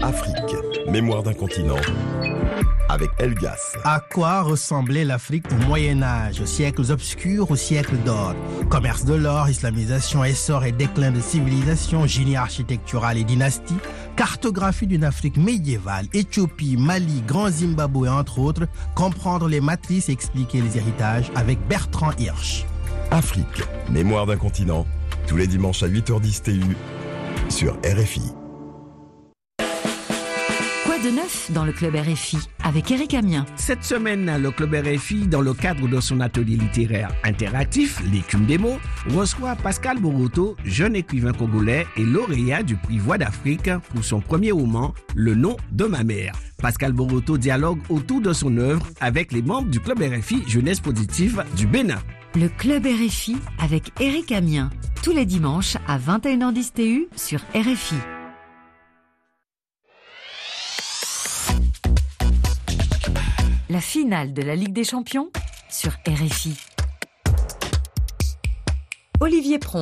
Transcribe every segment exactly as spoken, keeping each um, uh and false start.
Afrique, mémoire d'un continent, avec Elgas. À quoi ressemblait l'Afrique au Moyen-Âge, aux siècles obscurs, aux siècles d'or? Commerce de l'or, islamisation, essor et déclin de civilisation, génie architectural et dynastie, cartographie d'une Afrique médiévale, Éthiopie, Mali, Grand Zimbabwe, entre autres, comprendre les matrices et expliquer les héritages avec Bertrand Hirsch. Afrique, mémoire d'un continent, tous les dimanches à huit heures dix T U sur R F I. Quoi de neuf dans le Club R F I avec Eric Amien? Cette semaine, le Club R F I, dans le cadre de son atelier littéraire interactif, l'écume des mots, reçoit Pascal Boroto, jeune écrivain congolais et lauréat du prix Voix d'Afrique pour son premier roman, Le nom de ma mère. Pascal Boroto dialogue autour de son œuvre avec les membres du Club R F I Jeunesse Positive du Bénin. Le Club R F I avec Eric Amien, tous les dimanches à vingt et une heures dix T U sur R F I. La finale de la Ligue des Champions sur R F I. Olivier Pron.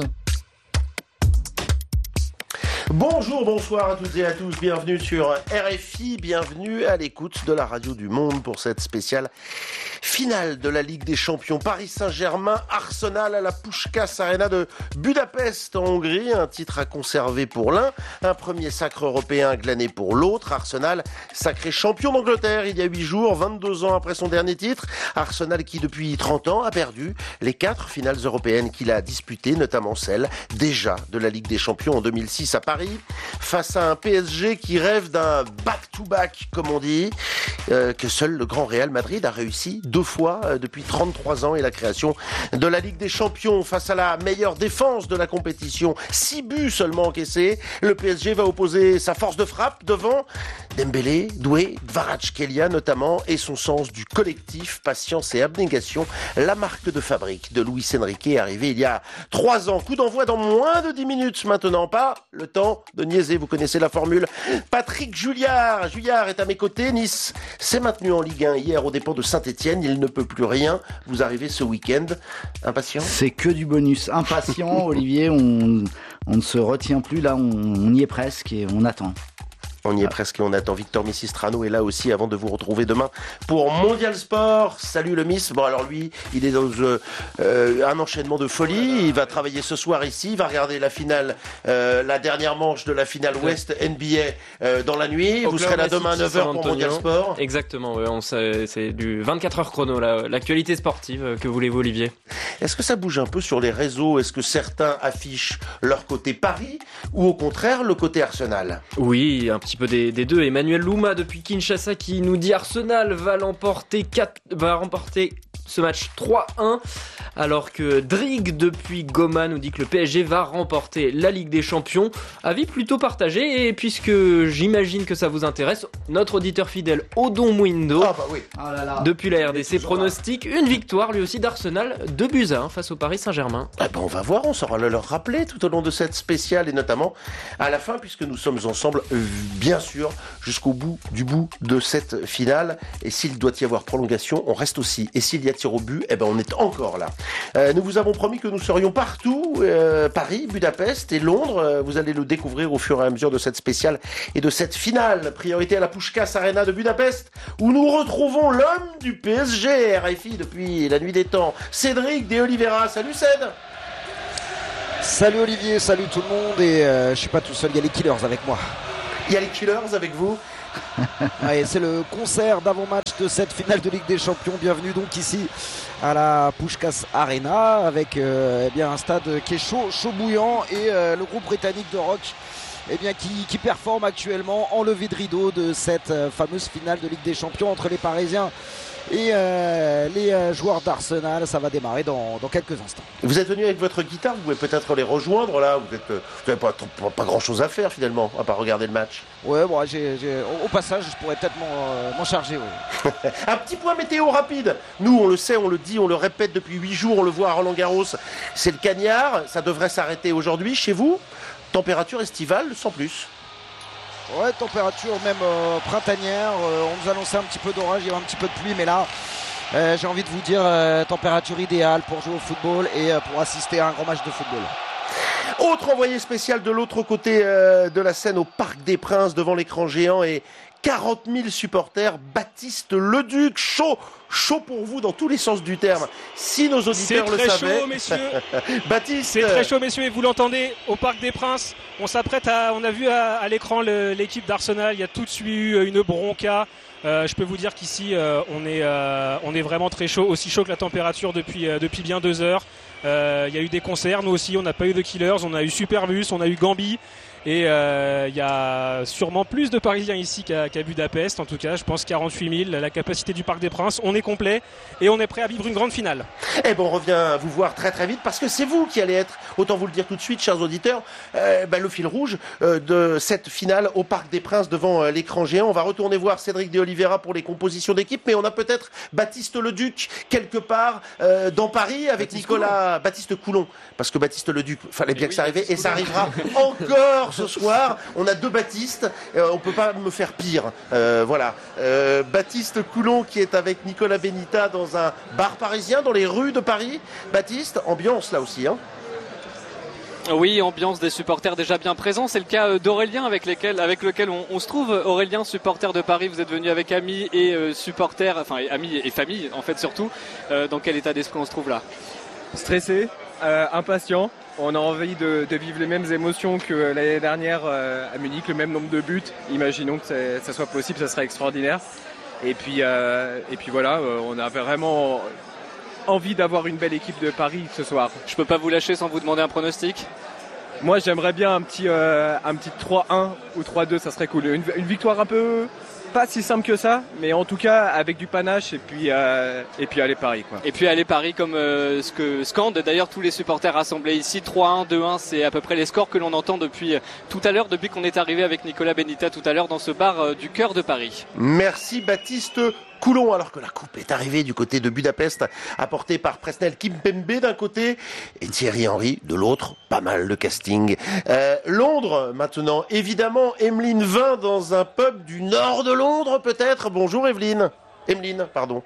Bonjour, bonsoir à toutes et à tous, bienvenue sur R F I, bienvenue à l'écoute de la radio du monde pour cette spéciale finale de la Ligue des Champions. Paris Saint-Germain, Arsenal à la Puskás Arena de Budapest en Hongrie, un titre à conserver pour l'un, un premier sacre européen glané pour l'autre. Arsenal, sacré champion d'Angleterre il y a huit jours, vingt-deux ans après son dernier titre. Arsenal qui depuis trente ans a perdu les quatre finales européennes qu'il a disputées, notamment celle déjà de la Ligue des Champions en deux mille six à Paris, face à un P S G qui rêve d'un back-to-back, comme on dit, euh, que seul le grand Real Madrid a réussi deux fois euh, depuis trente-trois ans et la création de la Ligue des Champions. Face à la meilleure défense de la compétition, six buts seulement encaissés, le P S G va opposer sa force de frappe devant Dembélé, Doué, Kvaratskhelia notamment, et son sens du collectif, patience et abnégation, la marque de fabrique de Luis Enrique est arrivée il y a trois ans. Coup d'envoi dans moins de dix minutes maintenant, pas le temps de niaiser, vous connaissez la formule. Patrick Juillard, Juillard est à mes côtés. Nice s'est maintenu en Ligue un hier aux dépens de Saint-Etienne, il ne peut plus rien. Vous arrivez ce week-end, impatient? C'est que du bonus, impatient Olivier, on, on ne se retient plus là, on, on y est presque et on attend. On y est presque et on attend. Victor Missistrano est là aussi avant de vous retrouver demain pour Mondial Sport. Salut le Miss. Bon alors lui, il est dans euh, un enchaînement de folie. Il va travailler ce soir ici. Il va regarder la finale, euh, la dernière manche de la finale Ouest N B A euh, dans la nuit. Vous serez là demain à neuf heures pour Mondial Sport. Exactement, ouais, on sait, c'est du vingt-quatre heures chrono, là, l'actualité sportive. Que voulez-vous Olivier? Est-ce que ça bouge un peu sur les réseaux? Est-ce que certains affichent leur côté Paris ou au contraire le côté Arsenal? Oui, un petit peu des, des deux. Emmanuel Louma depuis Kinshasa qui nous dit Arsenal va l'emporter quatre, va remporter ce match trois un, alors que Drig depuis Goma nous dit que le P S G va remporter la Ligue des Champions. Avis plutôt partagé, et puisque j'imagine que ça vous intéresse, notre auditeur fidèle Odon Mwindo, ah bah oui. oh là là. depuis la R D C, pronostique une victoire lui aussi d'Arsenal, deux buts à un face au Paris Saint-Germain. Ah bah on va voir, on saura le leur rappeler tout au long de cette spéciale et notamment à la fin, puisque nous sommes ensemble euh, bien sûr jusqu'au bout du bout de cette finale, et s'il doit y avoir prolongation, on reste aussi, et s'il y a tir au but, eh ben on est encore là. Euh, nous vous avons promis que nous serions partout, euh, Paris, Budapest et Londres. Euh, vous allez le découvrir au fur et à mesure de cette spéciale et de cette finale. Priorité à la Puskás Arena de Budapest, où nous retrouvons l'homme du P S G, R F I depuis la nuit des temps, Cédric de Oliveira. Salut Céd. Salut Olivier, salut tout le monde, et euh, je suis pas tout seul, il y a les Killers avec moi. Il y a les Killers avec vous. Ouais, c'est le concert d'avant-match de cette finale de Ligue des Champions. Bienvenue donc ici à la Puskás Arena avec euh, eh bien, un stade qui est chaud, chaud bouillant, et euh, le groupe britannique de rock eh bien, qui, qui performe actuellement en levée de rideau de cette euh, fameuse finale de Ligue des Champions entre les Parisiens et euh, les euh, joueurs d'Arsenal. Ça va démarrer dans, dans quelques instants. Vous êtes venu avec votre guitare, vous pouvez peut-être les rejoindre là. Vous n'avez pas, pas, pas grand chose à faire finalement, à part regarder le match. Ouais, bon, j'ai, j'ai, au, au passage, je pourrais peut-être m'en, euh, m'en charger. Ouais. Un petit point météo rapide. Nous, on le sait, on le dit, on le répète depuis huit jours, on le voit à Roland-Garros. C'est le cagnard, ça devrait s'arrêter aujourd'hui. Chez vous, température estivale sans plus. Ouais, température même euh, printanière, euh, on nous annonçait un petit peu d'orage, il y avait un petit peu de pluie, mais là euh, j'ai envie de vous dire euh, température idéale pour jouer au football et euh, pour assister à un grand match de football. Autre envoyé spécial de l'autre côté euh, de la scène au Parc des Princes devant l'écran géant et quarante mille supporters, Baptiste Leduc, chaud, chaud pour vous dans tous les sens du terme. Si nos auditeurs le savaient. C'est très chaud, messieurs. Baptiste. C'est très chaud, messieurs, et vous l'entendez au Parc des Princes. On s'apprête à, on a vu à, à l'écran le, l'équipe d'Arsenal. Il y a tout de suite eu une bronca. Euh, je peux vous dire qu'ici, euh, on est, euh, on est vraiment très chaud, aussi chaud que la température depuis, euh, depuis bien deux heures. Euh, il y a eu des concerts, nous aussi, on n'a pas eu de Killers, on a eu Superbus, on a eu Gambi. Et euh, il y a sûrement plus de Parisiens ici qu'à, qu'à Budapest, en tout cas, je pense quarante-huit mille, la capacité du Parc des Princes. On est complet et on est prêt à vivre une grande finale. Eh ben, on revient vous voir très très vite parce que c'est vous qui allez être, autant vous le dire tout de suite, chers auditeurs, euh, bah, le fil rouge euh, de cette finale au Parc des Princes devant euh, l'écran géant. On va retourner voir Cédric de Oliveira pour les compositions d'équipe, mais on a peut-être Baptiste Leduc quelque part euh, dans Paris avec Baptiste Nicolas Coulon. Baptiste Coulon, parce que Baptiste Leduc, fallait bien oui, que ça arrive et ça arrivera encore ce soir. On a deux Baptistes, euh, on peut pas me faire pire. Euh, voilà, euh, Baptiste Coulon qui est avec Nicolas Benita dans un bar parisien dans les rues de Paris. Baptiste, ambiance là aussi, hein. Oui, ambiance des supporters déjà bien présents. C'est le cas d'Aurélien avec, lesquels, avec lequel on, on se trouve. Aurélien, supporter de Paris, vous êtes venu avec amis et euh, supporters, enfin amis et famille en fait surtout. Euh, dans quel état d'esprit on se trouve là? Stressé, euh, impatient. On a envie de, de vivre les mêmes émotions que l'année dernière euh, à Munich, le même nombre de buts. Imaginons que ça soit possible, ça serait extraordinaire. Et puis, euh, et puis voilà, euh, on a vraiment envie d'avoir une belle équipe de Paris ce soir. Je peux pas vous lâcher sans vous demander un pronostic. Moi, j'aimerais bien un petit, euh, un petit trois un ou trois deux, ça serait cool. Une, une victoire un peu... pas si simple que ça, mais en tout cas avec du panache et puis euh, et puis aller Paris quoi. Et puis aller Paris comme euh, ce que scandent d'ailleurs tous les supporters rassemblés ici. Trois un, deux un, c'est à peu près les scores que l'on entend depuis tout à l'heure, depuis qu'on est arrivé avec Nicolas Benita tout à l'heure dans ce bar euh, du cœur de Paris. Merci Baptiste Coulon, alors que la coupe est arrivée du côté de Budapest, apportée par Presnel Kimpembe d'un côté et Thierry Henry de l'autre. Pas mal de casting. Euh, Londres maintenant, évidemment, Emeline vint dans un pub du nord de Londres peut-être. Bonjour Evelyne. Emeline, pardon.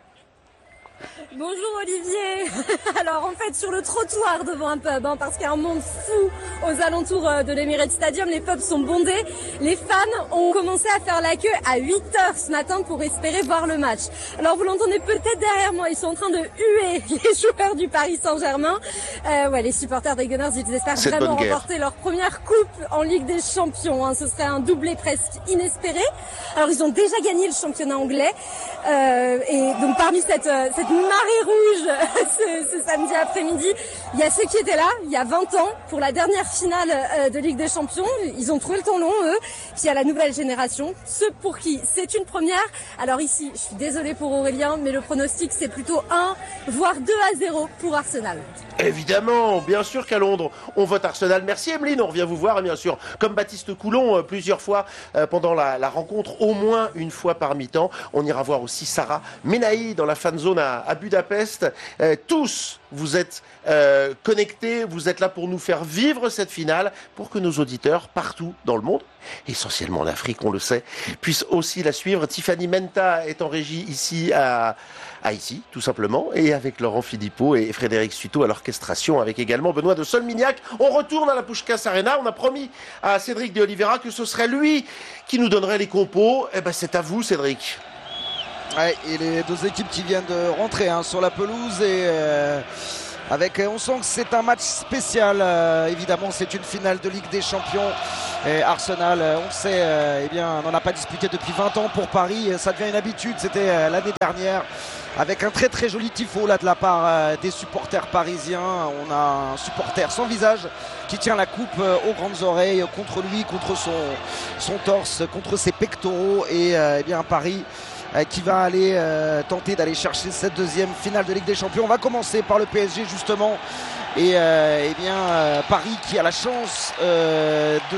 Bonjour Olivier. Alors en fait sur le trottoir devant un pub, hein, parce qu'il y a un monde fou aux alentours de l'Emirates Stadium, les pubs sont bondés. Les fans ont commencé à faire la queue à huit heures ce matin pour espérer voir le match. Alors vous l'entendez peut-être derrière moi, ils sont en train de huer les joueurs du Paris Saint-Germain. Euh, ouais, les supporters des Gunners, ils espèrent C'est vraiment remporter leur première coupe en Ligue des Champions. Hein. Ce serait un doublé presque inespéré. Alors ils ont déjà gagné le championnat anglais. Euh, et donc parmi cette, cette marée rouge ce, ce samedi après-midi, il y a ceux qui étaient là il y a vingt ans pour la dernière finale de Ligue des Champions. Ils ont trouvé le temps long, eux. Puis il y a la nouvelle génération, ceux pour qui c'est une première. Alors ici, je suis désolée pour Aurélien, mais le pronostic c'est plutôt un voire deux à zéro pour Arsenal. Évidemment, bien sûr qu'à Londres, on vote Arsenal. Merci Emeline, on revient vous voir, et bien sûr, comme Baptiste Coulon, plusieurs fois euh, pendant la, la rencontre, au moins une fois par mi-temps. On ira voir aussi Sarah Menahi dans la fan zone à, à Budapest. Euh, tous, vous êtes euh, connectés, vous êtes là pour nous faire vivre cette finale, pour que nos auditeurs, partout dans le monde, essentiellement en Afrique, on le sait, puissent aussi la suivre. Tiffany Menta est en régie ici à... à ici, tout simplement, et avec Laurent Philippot et Frédéric Suto à l'orchestration, avec également Benoît de Solmignac. On retourne à la Puskás Arena. On a promis à Cédric de Oliveira que ce serait lui qui nous donnerait les compos. Eh ben, c'est à vous, Cédric. Ouais, et les deux équipes qui viennent de rentrer hein, sur la pelouse et euh, avec, on sent que c'est un match spécial. Euh, évidemment, c'est une finale de Ligue des Champions. Et Arsenal, on le sait, euh, eh bien, on n'en a pas disputé depuis vingt ans pour Paris. Ça devient une habitude. C'était euh, l'année dernière. Avec un très très joli tifo là de la part euh, des supporters parisiens. On a un supporter sans visage qui tient la coupe euh, aux grandes oreilles contre lui, contre son, son torse, contre ses pectoraux. Et euh, eh bien Paris euh, qui va aller euh, tenter d'aller chercher cette deuxième finale de Ligue des Champions. On va commencer par le P S G justement. Et euh, eh bien euh, Paris qui a la chance euh, de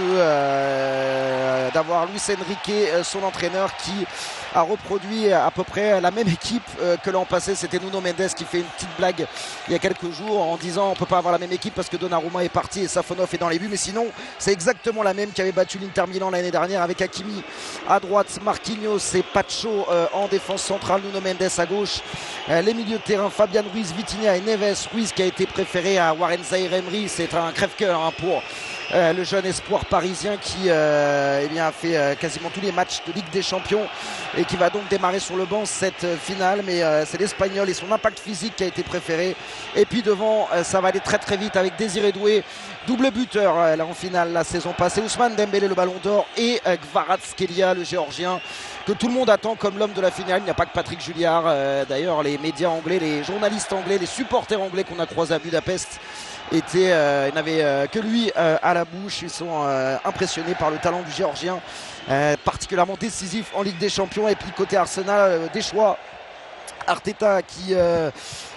euh, d'avoir Luis Enrique, euh, son entraîneur, qui a reproduit à peu près la même équipe euh, que l'an passé. C'était Nuno Mendes qui fait une petite blague il y a quelques jours en disant on peut pas avoir la même équipe parce que Donnarumma est parti et Safonov est dans les buts, mais sinon c'est exactement la même qui avait battu l'Inter Milan l'année dernière, avec Hakimi à droite, Marquinhos et Pacho euh, en défense centrale, Nuno Mendes à gauche, euh, les milieux de terrain Fabian Ruiz, Vitinha et Neves. Ruiz qui a été préféré à Warren Zaïre-Emery. C'est un crève-cœur hein, pour euh, le jeune espoir parisien qui euh, eh bien, a fait euh, quasiment tous les matchs de Ligue des Champions et qui va donc démarrer sur le banc cette euh, finale. Mais euh, c'est l'Espagnol et son impact physique qui a été préféré. Et puis devant, euh, ça va aller très très vite avec Désiré Doué, double buteur euh, là en finale la saison passée. Ousmane Dembélé le ballon d'or et euh, Kvaratskhelia le géorgien que tout le monde attend comme l'homme de la finale. Il n'y a pas que Patrick Julliard. Euh, d'ailleurs, les médias anglais, les journalistes anglais, les supporters anglais qu'on a croisés à Budapest étaient, euh, ils n'avaient euh, que lui euh, à la bouche. Ils sont euh, impressionnés par le talent du géorgien, euh, particulièrement décisif en Ligue des Champions. Et puis côté Arsenal, euh, des choix. Arteta qui euh,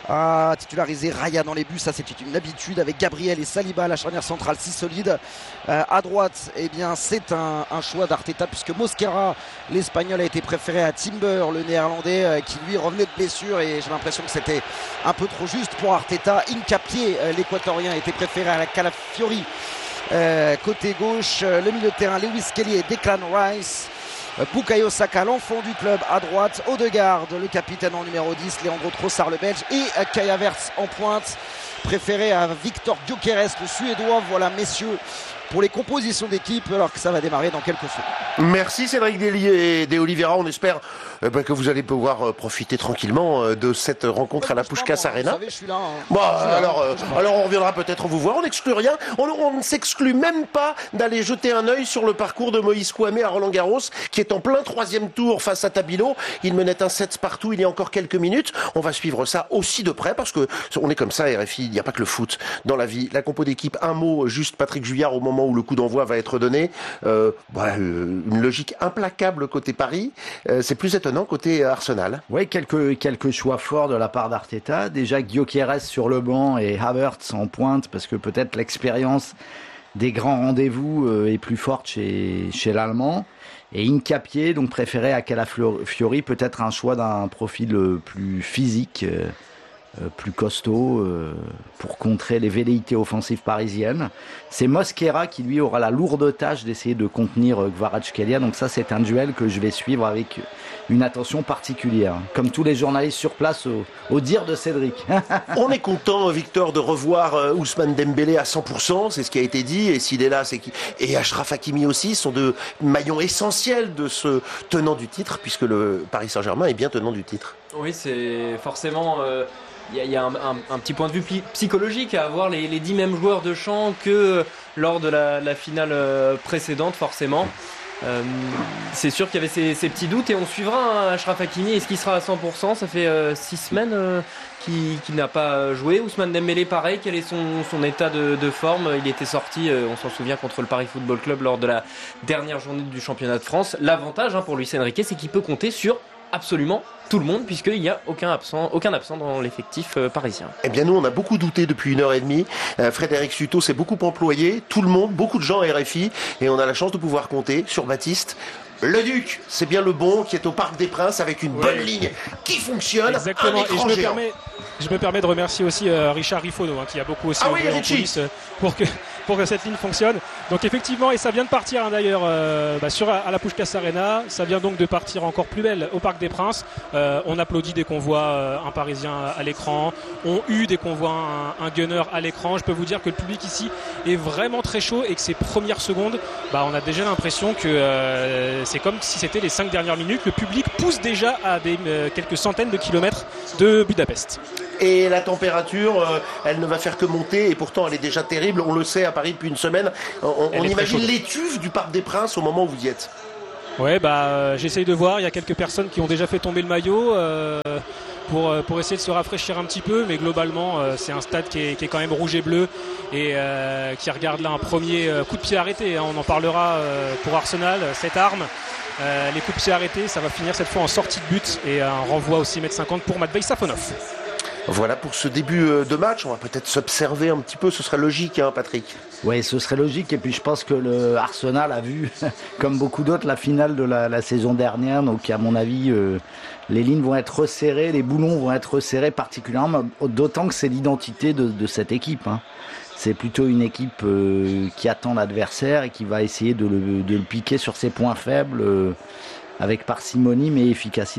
a titularisé Raya dans les buts, ça c'est une habitude avec Gabriel et Saliba, la charnière centrale si solide. Euh, à droite, eh bien c'est un, un choix d'Arteta puisque Mosquera, l'Espagnol, a été préféré à Timber, le Néerlandais, euh, qui lui revenait de blessure et j'ai l'impression que c'était un peu trop juste pour Arteta. Hincapié, euh, l'Équatorien, a été préféré à la Calafiori. Euh, côté gauche, euh, le milieu de terrain, Lewis Kelly et Declan Rice. Bukayo Saka, l'enfant du club à droite, Odegaard, le capitaine en numéro dix, Leandro Trossard le belge et Kai Havertz en pointe, préféré à Victor Gyökeres le suédois. Voilà messieurs pour les compositions d'équipe alors que ça va démarrer dans quelques secondes. Merci Cédric Délier et De Oliveira, on espère euh, bah, que vous allez pouvoir euh, profiter tranquillement euh, de cette rencontre à la Puskás Arena. Vous savez, je suis là. Hein. Bon, je suis là, alors, euh, je alors on reviendra peut-être vous voir, on n'exclut rien, on, on ne s'exclut même pas d'aller jeter un œil sur le parcours de Moïse Kouamé à Roland-Garros qui est en plein troisième tour face à Tabilo. Il menait un set partout il y a encore quelques minutes. On va suivre ça aussi de près parce que on est comme ça R F I, il n'y a pas que le foot dans la vie. La compo d'équipe, un mot, juste Patrick Julliard au moment où le coup d'envoi va être donné. Euh, bah, euh, une logique implacable côté Paris. Euh, c'est plus étonnant côté Arsenal. Oui, quelques, quelques choix forts de la part d'Arteta. Déjà Gyökeres sur le banc et Havertz en pointe parce que peut-être l'expérience des grands rendez-vous euh, est plus forte chez, chez l'Allemand. Et Hincapié, donc préféré à Calafiori, peut-être un choix d'un profil euh, plus physique, euh, euh, plus costaud, euh, pour contrer les velléités offensives parisiennes. C'est Mosquera qui, lui, aura la lourde tâche d'essayer de contenir euh, Kvaratskhelia. Donc ça, c'est un duel que je vais suivre avec une attention particulière. Comme tous les journalistes sur place, au, au dire de Cédric. On est content, Victor, de revoir euh, Ousmane Dembélé à cent pour cent, c'est ce qui a été dit, et s'il est là, c'est qu'il... Et Achraf Hakimi aussi sont deux maillons essentiels de ce tenant du titre, puisque le Paris Saint-Germain est bien tenant du titre. Oui, c'est forcément... Euh... Il y a, y a un, un, un petit point de vue psychologique à avoir les, les dix mêmes joueurs de champ que lors de la, la finale précédente, forcément. Euh, c'est sûr qu'il y avait ces, ces petits doutes et on suivra hein, Achraf Hakimi. Est-ce qu'il sera à cent pour cent? Ça fait euh, six semaines euh, qu'il, qu'il n'a pas joué. Ousmane Dembélé, pareil. Quel est son, son état de, de forme? Il était sorti, euh, on s'en souvient, contre le Paris Football Club lors de la dernière journée du championnat de France. L'avantage hein, pour Luis Enrique, c'est qu'il peut compter sur absolument tout le monde puisqu'il n'y a aucun absent, aucun absent dans l'effectif euh, parisien. Eh bien nous on a beaucoup douté depuis une heure et demie. Euh, Frédéric Suto s'est beaucoup employé, tout le monde, beaucoup de gens à R F I et on a la chance de pouvoir compter sur Baptiste. Le Duc, c'est bien le bon qui est au Parc des Princes avec une ouais. bonne ligne qui fonctionne. Exactement. Un écran et je me, géant. permets, je me permets de remercier aussi euh, Richard Rifono hein, qui a beaucoup aussi ah oui, en police euh, pour que pour que cette ligne fonctionne. Donc effectivement, et ça vient de partir hein, d'ailleurs euh, bah, sur à la Puskás Arena, ça vient donc de partir encore plus belle au Parc des Princes. Euh, on applaudit dès qu'on voit euh, un Parisien à l'écran, on eut dès qu'on voit un, un gunner à l'écran. Je peux vous dire que le public ici est vraiment très chaud et que ces premières secondes, bah, on a déjà l'impression que euh, c'est comme si c'était les cinq dernières minutes. Le public pousse déjà à des, euh, quelques centaines de kilomètres de Budapest. Et la température, euh, elle ne va faire que monter et pourtant elle est déjà terrible. On le sait à Paris depuis une semaine. On, on imagine l'étuve du Parc des Princes au moment où vous y êtes. Ouais, bah euh, j'essaye de voir. Il y a quelques personnes qui ont déjà fait tomber le maillot euh, pour pour essayer de se rafraîchir un petit peu, mais globalement euh, c'est un stade qui est, qui est quand même rouge et bleu et euh, qui regarde là un premier coup de pied arrêté. Hein, on en parlera euh, pour Arsenal. Cette arme. Euh, les coups de pied arrêtés, ça va finir cette fois en sortie de but et un renvoi au six mètres cinquante pour Matvei Safonov. Voilà pour ce début de match. On va peut-être s'observer un petit peu. Ce serait logique, hein, Patrick? Oui, ce serait logique. Et puis je pense que le Arsenal a vu, comme beaucoup d'autres, la finale de la, la saison dernière. Donc à mon avis, euh, les lignes vont être resserrées, les boulons vont être resserrés particulièrement. D'autant que c'est l'identité de, de cette équipe. Hein. C'est plutôt une équipe euh, qui attend l'adversaire et qui va essayer de le, de le piquer sur ses points faibles. Euh, avec parcimonie mais efficacité.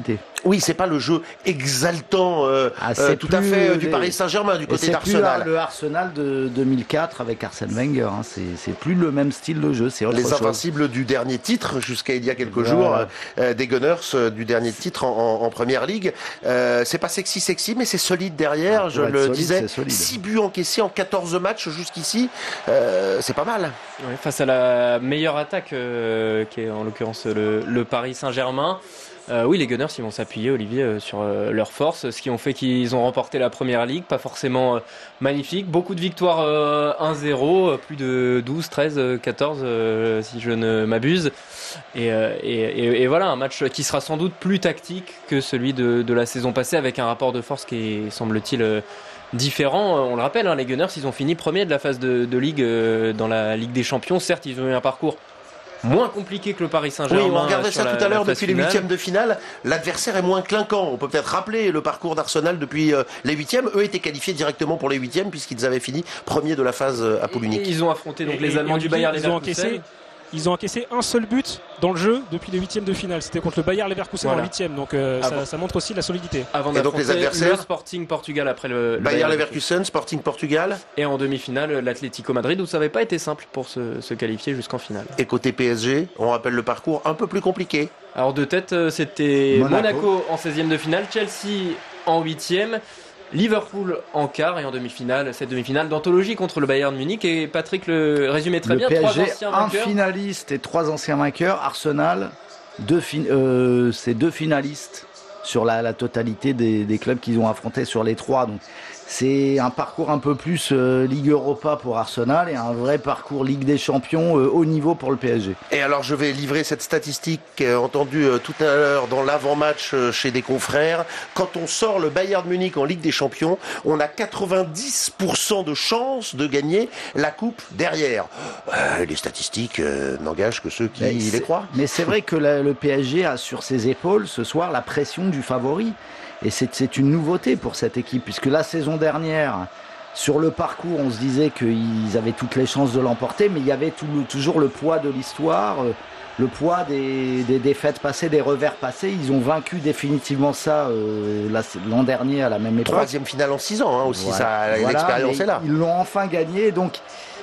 Oui, c'est pas le jeu exaltant euh, ah, euh, tout à fait euh, du Paris Saint-Germain, du côté d'Arsenal. C'est plus le Arsenal de deux mille quatre avec Arsène Wenger. Hein. C'est, c'est plus le même style de jeu. C'est autre Les chose. Invincibles du dernier titre, jusqu'à il y a quelques voilà. jours, euh, des Gunners euh, du dernier titre en, en, en Première Ligue. Euh, c'est pas sexy, sexy, mais c'est solide derrière. Ah, je le solide, disais, six buts encaissés en quatorze matchs jusqu'ici. Euh, c'est pas mal. Ouais, face à la meilleure attaque, euh, qui est en l'occurrence le, le Paris Saint-Germain. Euh, oui, les Gunners, ils vont s'appuyer, Olivier, euh, sur euh, leurs forces, ce qui ont fait qu'ils ont remporté la Première Ligue, pas forcément euh, magnifique. Beaucoup de victoires euh, un zéro, euh, plus de douze, treize, quatorze, euh, si je ne m'abuse. Et, euh, et, et, et voilà, un match qui sera sans doute plus tactique que celui de, de la saison passée, avec un rapport de force qui est, semble-t-il, euh, différent. On le rappelle, hein, les Gunners, ils ont fini premier de la phase de, de Ligue euh, dans la Ligue des Champions. Certes, ils ont eu un parcours moins compliqué que le Paris Saint-Germain. Oui, on regardait ça la, tout à l'heure depuis finale. les huitièmes de finale. L'adversaire est moins clinquant. On peut peut-être rappeler le parcours d'Arsenal depuis euh, les huitièmes. Eux étaient qualifiés directement pour les huitièmes puisqu'ils avaient fini premier de la phase euh, à poule unique. Et ils ont affronté donc et, les Allemands et, du Bayern Leverkusen. Ils ont encaissé. Ils ont encaissé un seul but dans le jeu depuis les huitièmes de finale. C'était contre le Bayer Leverkusen voilà. en huitième. Donc euh, ça, ça montre aussi la solidité. Avant et donc les adversaires, le Sporting Portugal après le, le Bayer Leverkusen, Sporting Portugal. Et en demi-finale, l'Atlético Madrid, où ça n'avait pas été simple pour se, se qualifier jusqu'en finale. Et côté P S G, on rappelle le parcours un peu plus compliqué. Alors de tête, c'était Monaco, Monaco en seizième de finale, Chelsea en huitième. Liverpool en quart et en demi-finale, cette demi-finale d'anthologie contre le Bayern Munich. Et Patrick le résumait très le bien. P S G, trois anciens un vainqueurs. finaliste et trois anciens vainqueurs. Arsenal, deux fin- euh, c'est deux finalistes sur la, la totalité des, des clubs qu'ils ont affrontés sur les trois. Donc c'est un parcours un peu plus euh, Ligue Europa pour Arsenal et un vrai parcours Ligue des Champions euh, haut niveau pour le P S G. Et alors je vais livrer cette statistique euh, entendue euh, tout à l'heure dans l'avant-match euh, chez des confrères. Quand on sort le Bayern Munich en Ligue des Champions, on a quatre-vingt-dix pour cent de chances de gagner la coupe derrière. Euh, les statistiques euh, n'engagent que ceux qui mais les croient. Mais c'est vrai que la, le P S G a sur ses épaules ce soir la pression du favori. Et c'est, c'est une nouveauté pour cette équipe, puisque la saison dernière, sur le parcours, on se disait qu'ils avaient toutes les chances de l'emporter, mais il y avait tout le, toujours le poids de l'histoire, le poids des, des défaites passées, des revers passés. Ils ont vaincu définitivement ça euh, l'an dernier à la même époque. Troisième finale en six ans hein, aussi, voilà. ça, voilà, l'expérience est là. Ils l'ont enfin gagné, donc...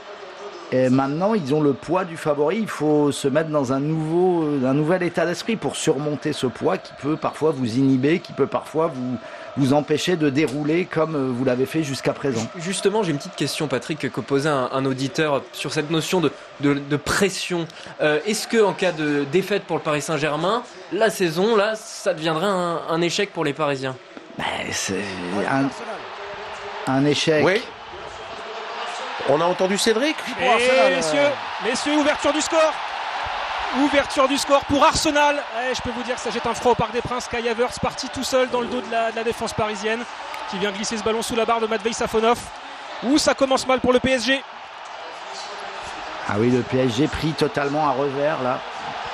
Et maintenant, ils ont le poids du favori. Il faut se mettre dans un, nouveau, un nouvel état d'esprit pour surmonter ce poids qui peut parfois vous inhiber, qui peut parfois vous, vous empêcher de dérouler comme vous l'avez fait jusqu'à présent. Justement, j'ai une petite question, Patrick, que posait un, un auditeur sur cette notion de, de, de pression. Euh, est-ce que en cas de défaite pour le Paris Saint-Germain, la saison, là, ça deviendrait un, un échec pour les Parisiens? Ben, c'est un, un échec. Oui. On a entendu Cédric. Et Arsenal, messieurs, euh... messieurs, ouverture du score. Ouverture du score pour Arsenal. Eh, je peux vous dire que ça jette un froid au Parc des Princes. Kai Havertz parti tout seul dans le dos de la, de la défense parisienne, qui vient glisser ce ballon sous la barre de Matvei Safonov. Ouh, ça commence mal pour le P S G. Ah oui, le P S G pris totalement à revers là.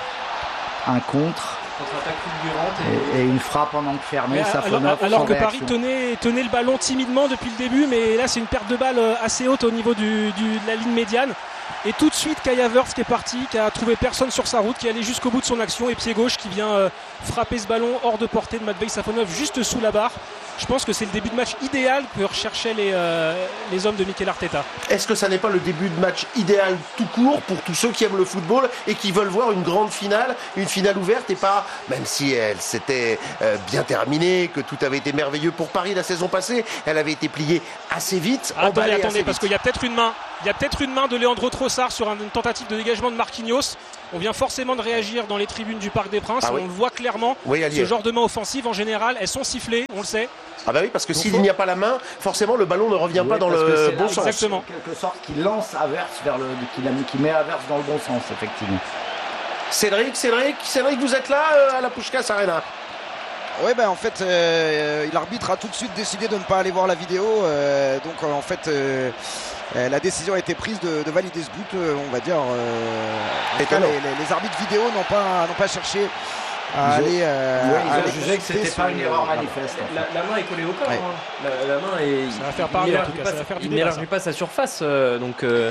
Un contre. Et, et une frappe en angle fermé. Alors, alors, alors que Paris tenait, tenait le ballon timidement depuis le début, mais là c'est une perte de balle assez haute au niveau du, du, de la ligne médiane. Et tout de suite Kai Havertz qui est parti, qui a trouvé personne sur sa route, qui est allé jusqu'au bout de son action, et pied gauche qui vient euh, frapper ce ballon hors de portée de Matvei Safonov juste sous la barre. Je pense que c'est le début de match idéal que recherchaient les, euh, les hommes de Mikel Arteta. Est-ce que ça n'est pas le début de match idéal tout court pour tous ceux qui aiment le football et qui veulent voir une grande finale, une finale ouverte et pas, même si elle s'était euh, bien terminée, que tout avait été merveilleux pour Paris la saison passée, elle avait été pliée assez vite. Attendez, attendez, parce qu'il y a peut-être une main. Il y a peut-être une main de Leandro Trossard sur une tentative de dégagement de Marquinhos. On vient forcément de réagir dans les tribunes du Parc des Princes. Ah oui. On le voit clairement. Oui, ce genre de main offensive, en général, elles sont sifflées, on le sait. Ah bah oui, parce que Donc s'il faut... n'y a pas la main, forcément le ballon ne revient oui, pas dans le bon sens. Exactement. En quelque sorte, qui lance Havertz vers le, qui, qui met Havertz dans le bon sens, effectivement. Cédric, Cédric, Cédric, vous êtes là euh, à la Puskás Arena. Oui, ben en fait, euh, l'arbitre a tout de suite décidé de ne pas aller voir la vidéo. Euh, donc en fait, euh, la décision a été prise de, de valider ce but, euh, on va dire. Euh, en tout cas, les, les, les arbitres vidéo n'ont pas, n'ont pas cherché à ils aller. Euh, ouais, ils à ont aller jugé que c'était pas une erreur manifeste. La, la main est collée au corps. Ouais. Hein. La, la main est. Ça va faire parler. En tout cas, ça va faire du il n'élargit pas sa surface, euh, donc. Euh,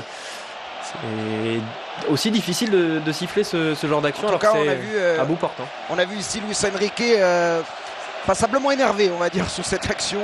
c'est aussi difficile de, de siffler ce, ce genre d'action alors cas, que c'est on a vu, euh, à bout portant. On a vu ici Luis Enrique euh, passablement énervé, on va dire, sur cette action.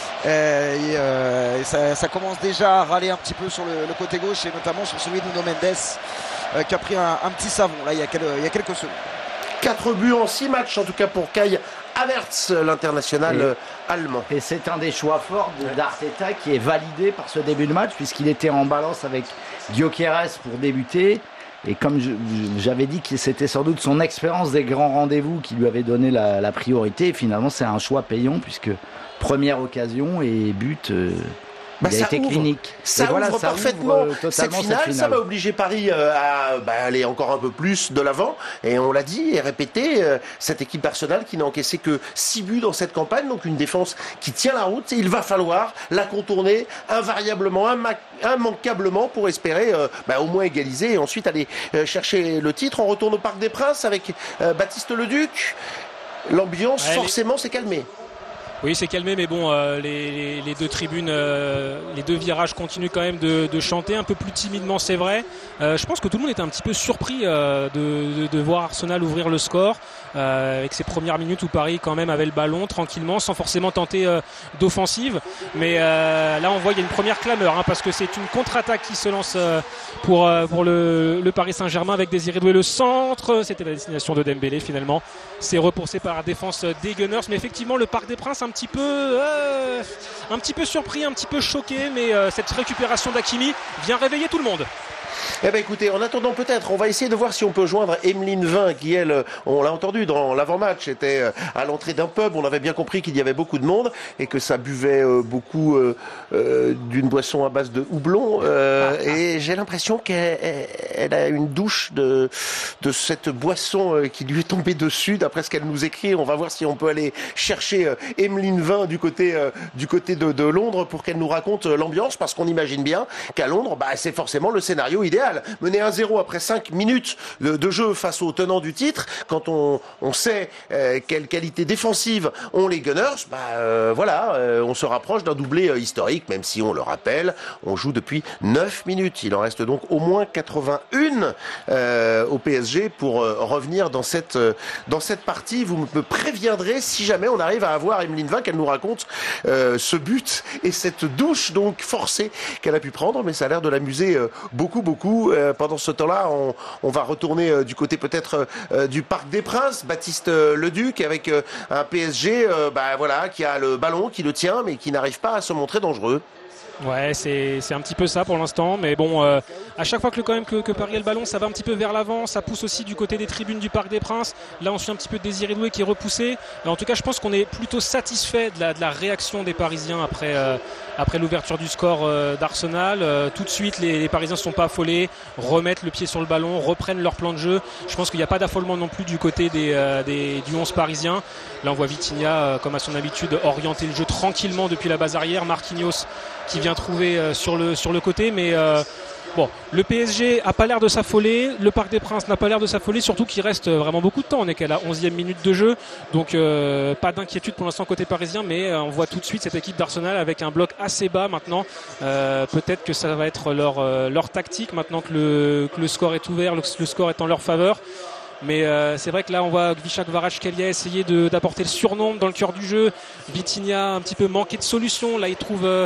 Euh, et, euh, et ça, ça commence déjà à râler un petit peu sur le, le côté gauche et notamment sur celui de Nuno Mendes euh, qui a pris un, un petit savon là il y a quelques, il y a quelques secondes. quatre buts en six matchs en tout cas pour Kai Havertz, l'international et, allemand. Et c'est un des choix forts d'Arteta qui est validé par ce début de match puisqu'il était en balance avec Gyökeres pour débuter. Et comme je, j'avais dit que c'était sans doute son expérience des grands rendez-vous qui lui avait donné la, la priorité, et finalement c'est un choix payant puisque première occasion et but, euh, bah, il a été ouvre, clinique. Ça voilà, ouvre ça parfaitement ouvre, euh, cette, finale, cette finale. Ça va obliger Paris euh, à bah, aller encore un peu plus de l'avant. Et on l'a dit et répété, euh, cette équipe d'Arsenal qui n'a encaissé que six buts dans cette campagne, donc une défense qui tient la route. Et il va falloir la contourner invariablement, immanquablement pour espérer euh, bah, au moins égaliser et ensuite aller euh, chercher le titre. On retourne au Parc des Princes avec euh, Baptiste Leduc. L'ambiance ouais, forcément les... s'est calmée. Oui, c'est calmé, mais bon, euh, les, les, les deux tribunes, euh, les deux virages continuent quand même de, de chanter un peu plus timidement, c'est vrai. Euh, je pense que tout le monde était un petit peu surpris euh, de, de, de voir Arsenal ouvrir le score euh, avec ses premières minutes où Paris quand même avait le ballon tranquillement, sans forcément tenter euh, d'offensive. Mais euh, là, on voit qu'il y a une première clameur, hein, parce que c'est une contre-attaque qui se lance euh, pour euh, pour le, le Paris Saint-Germain avec Désiré Doué le centre. C'était la destination de Dembélé finalement. C'est repoussé par la défense des Gunners, mais effectivement le Parc des Princes un petit peu euh, un petit peu surpris, un petit peu choqué, mais euh, cette récupération d'Hakimi vient réveiller tout le monde. Eh ben écoutez, en attendant peut-être, on va essayer de voir si on peut joindre Emeline Vin qui elle, on l'a entendu dans l'avant-match, était à l'entrée d'un pub, on avait bien compris qu'il y avait beaucoup de monde et que ça buvait beaucoup euh, euh, d'une boisson à base de houblon euh, et j'ai l'impression qu'elle elle a une douche de, de cette boisson qui lui est tombée dessus, d'après ce qu'elle nous écrit. On va voir si on peut aller chercher Emeline Vin du côté, euh, du côté de, de Londres pour qu'elle nous raconte l'ambiance, parce qu'on imagine bien qu'à Londres, bah, c'est forcément le scénario idéal. Mener un zéro après cinq minutes de, de jeu face aux tenants du titre, quand on, on sait euh, quelle qualité défensive ont les Gunners, bah euh, voilà, euh, on se rapproche d'un doublé euh, historique, même si on le rappelle, on joue depuis neuf minutes. Il en reste donc au moins quatre-vingt-un euh, au P S G pour euh, revenir dans cette, euh, dans cette partie. Vous me préviendrez si jamais on arrive à avoir Emeline Vin, qu'elle nous raconte euh, ce but et cette douche donc forcée qu'elle a pu prendre, mais ça a l'air de l'amuser euh, beaucoup, beaucoup. Euh, pendant ce temps-là, on, on va retourner euh, du côté peut-être euh, du Parc des Princes. Baptiste euh, Leduc avec euh, un P S G euh, bah, voilà, qui a le ballon, qui le tient, mais qui n'arrive pas à se montrer dangereux. Ouais, c'est c'est un petit peu ça pour l'instant, mais bon, euh, à chaque fois que quand même que, que Paris a le ballon, ça va un petit peu vers l'avant, ça pousse aussi du côté des tribunes du Parc des Princes. Là, on suit un petit peu de Désiré Doué qui est repoussé. En tout cas, je pense qu'on est plutôt satisfait de la de la réaction des Parisiens après euh, après l'ouverture du score euh, d'Arsenal. Euh, tout de suite, les, les Parisiens ne sont pas affolés, remettent le pied sur le ballon, reprennent leur plan de jeu. Je pense qu'il n'y a pas d'affolement non plus du côté des, euh, des du onze parisien. Là, on voit Vitinha, euh, comme à son habitude, orienter le jeu tranquillement depuis la base arrière. Marquinhos qui vient trouver euh, sur le sur le côté, mais euh, bon, le P S G a pas l'air de s'affoler, le Parc des Princes n'a pas l'air de s'affoler, surtout qu'il reste vraiment beaucoup de temps. On est qu'à la onzième minute de jeu, donc euh, pas d'inquiétude pour l'instant côté parisien, mais euh, on voit tout de suite cette équipe d'Arsenal avec un bloc assez bas maintenant. Euh, peut-être que ça va être leur euh, leur tactique maintenant que le que le score est ouvert, le, le score est en leur faveur. Mais euh, c'est vrai que là on voit Kvicha Kvaratskhelia essayer de, d'apporter le surnombre dans le cœur du jeu. Vitinha un petit peu manqué de solution. Là il trouve euh,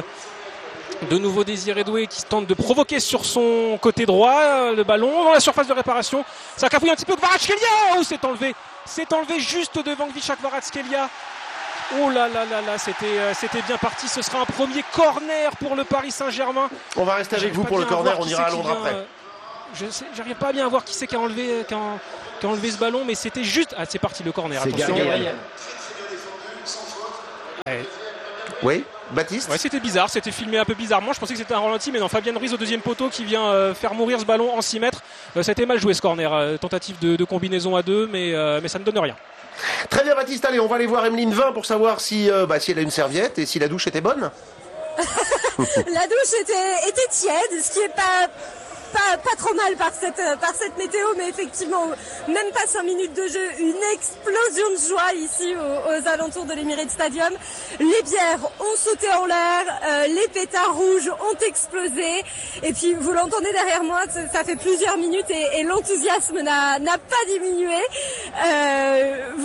de nouveau Désiré Doué qui tente de provoquer sur son côté droit euh, le ballon dans la surface de réparation. Ça cafouille un petit peu Kvaratskhelia. Oh, c'est enlevé, c'est enlevé juste devant Kvicha Kvaratskhelia. Oh là là là là, c'était euh, c'était bien parti. Ce sera un premier corner pour le Paris Saint-Germain. On va rester avec vous pour le corner. On ira à Londres après. Euh, je sais, j'arrive pas à bien voir qui c'est qui a enlevé qui a, qui a enlevé ce ballon, mais c'était juste. Ah, c'est parti le corner. C'est attention. Gabriel. Ouais. Oui, Baptiste. Ouais, c'était bizarre, c'était filmé un peu bizarrement. Je pensais que c'était un ralenti, mais non, Fabien Ruiz au deuxième poteau qui vient euh, faire mourir ce ballon en six mètres. Euh, c'était mal joué ce corner, euh, tentative de, de combinaison à deux, mais, euh, mais ça ne donne rien. Très bien Baptiste, allez, on va aller voir Emeline Vin pour savoir si, euh, bah, si elle a une serviette et si la douche était bonne. La douche était, était tiède, ce qui est pas... Pas, pas trop mal par cette, par cette météo, mais effectivement, même pas cinq minutes de jeu, une explosion de joie ici aux, aux alentours de l'Emirates Stadium. Les bières ont sauté en l'air, euh, les pétards rouges ont explosé, et puis vous l'entendez derrière moi, ça, ça fait plusieurs minutes et, et l'enthousiasme n'a, n'a pas diminué. Euh, voilà.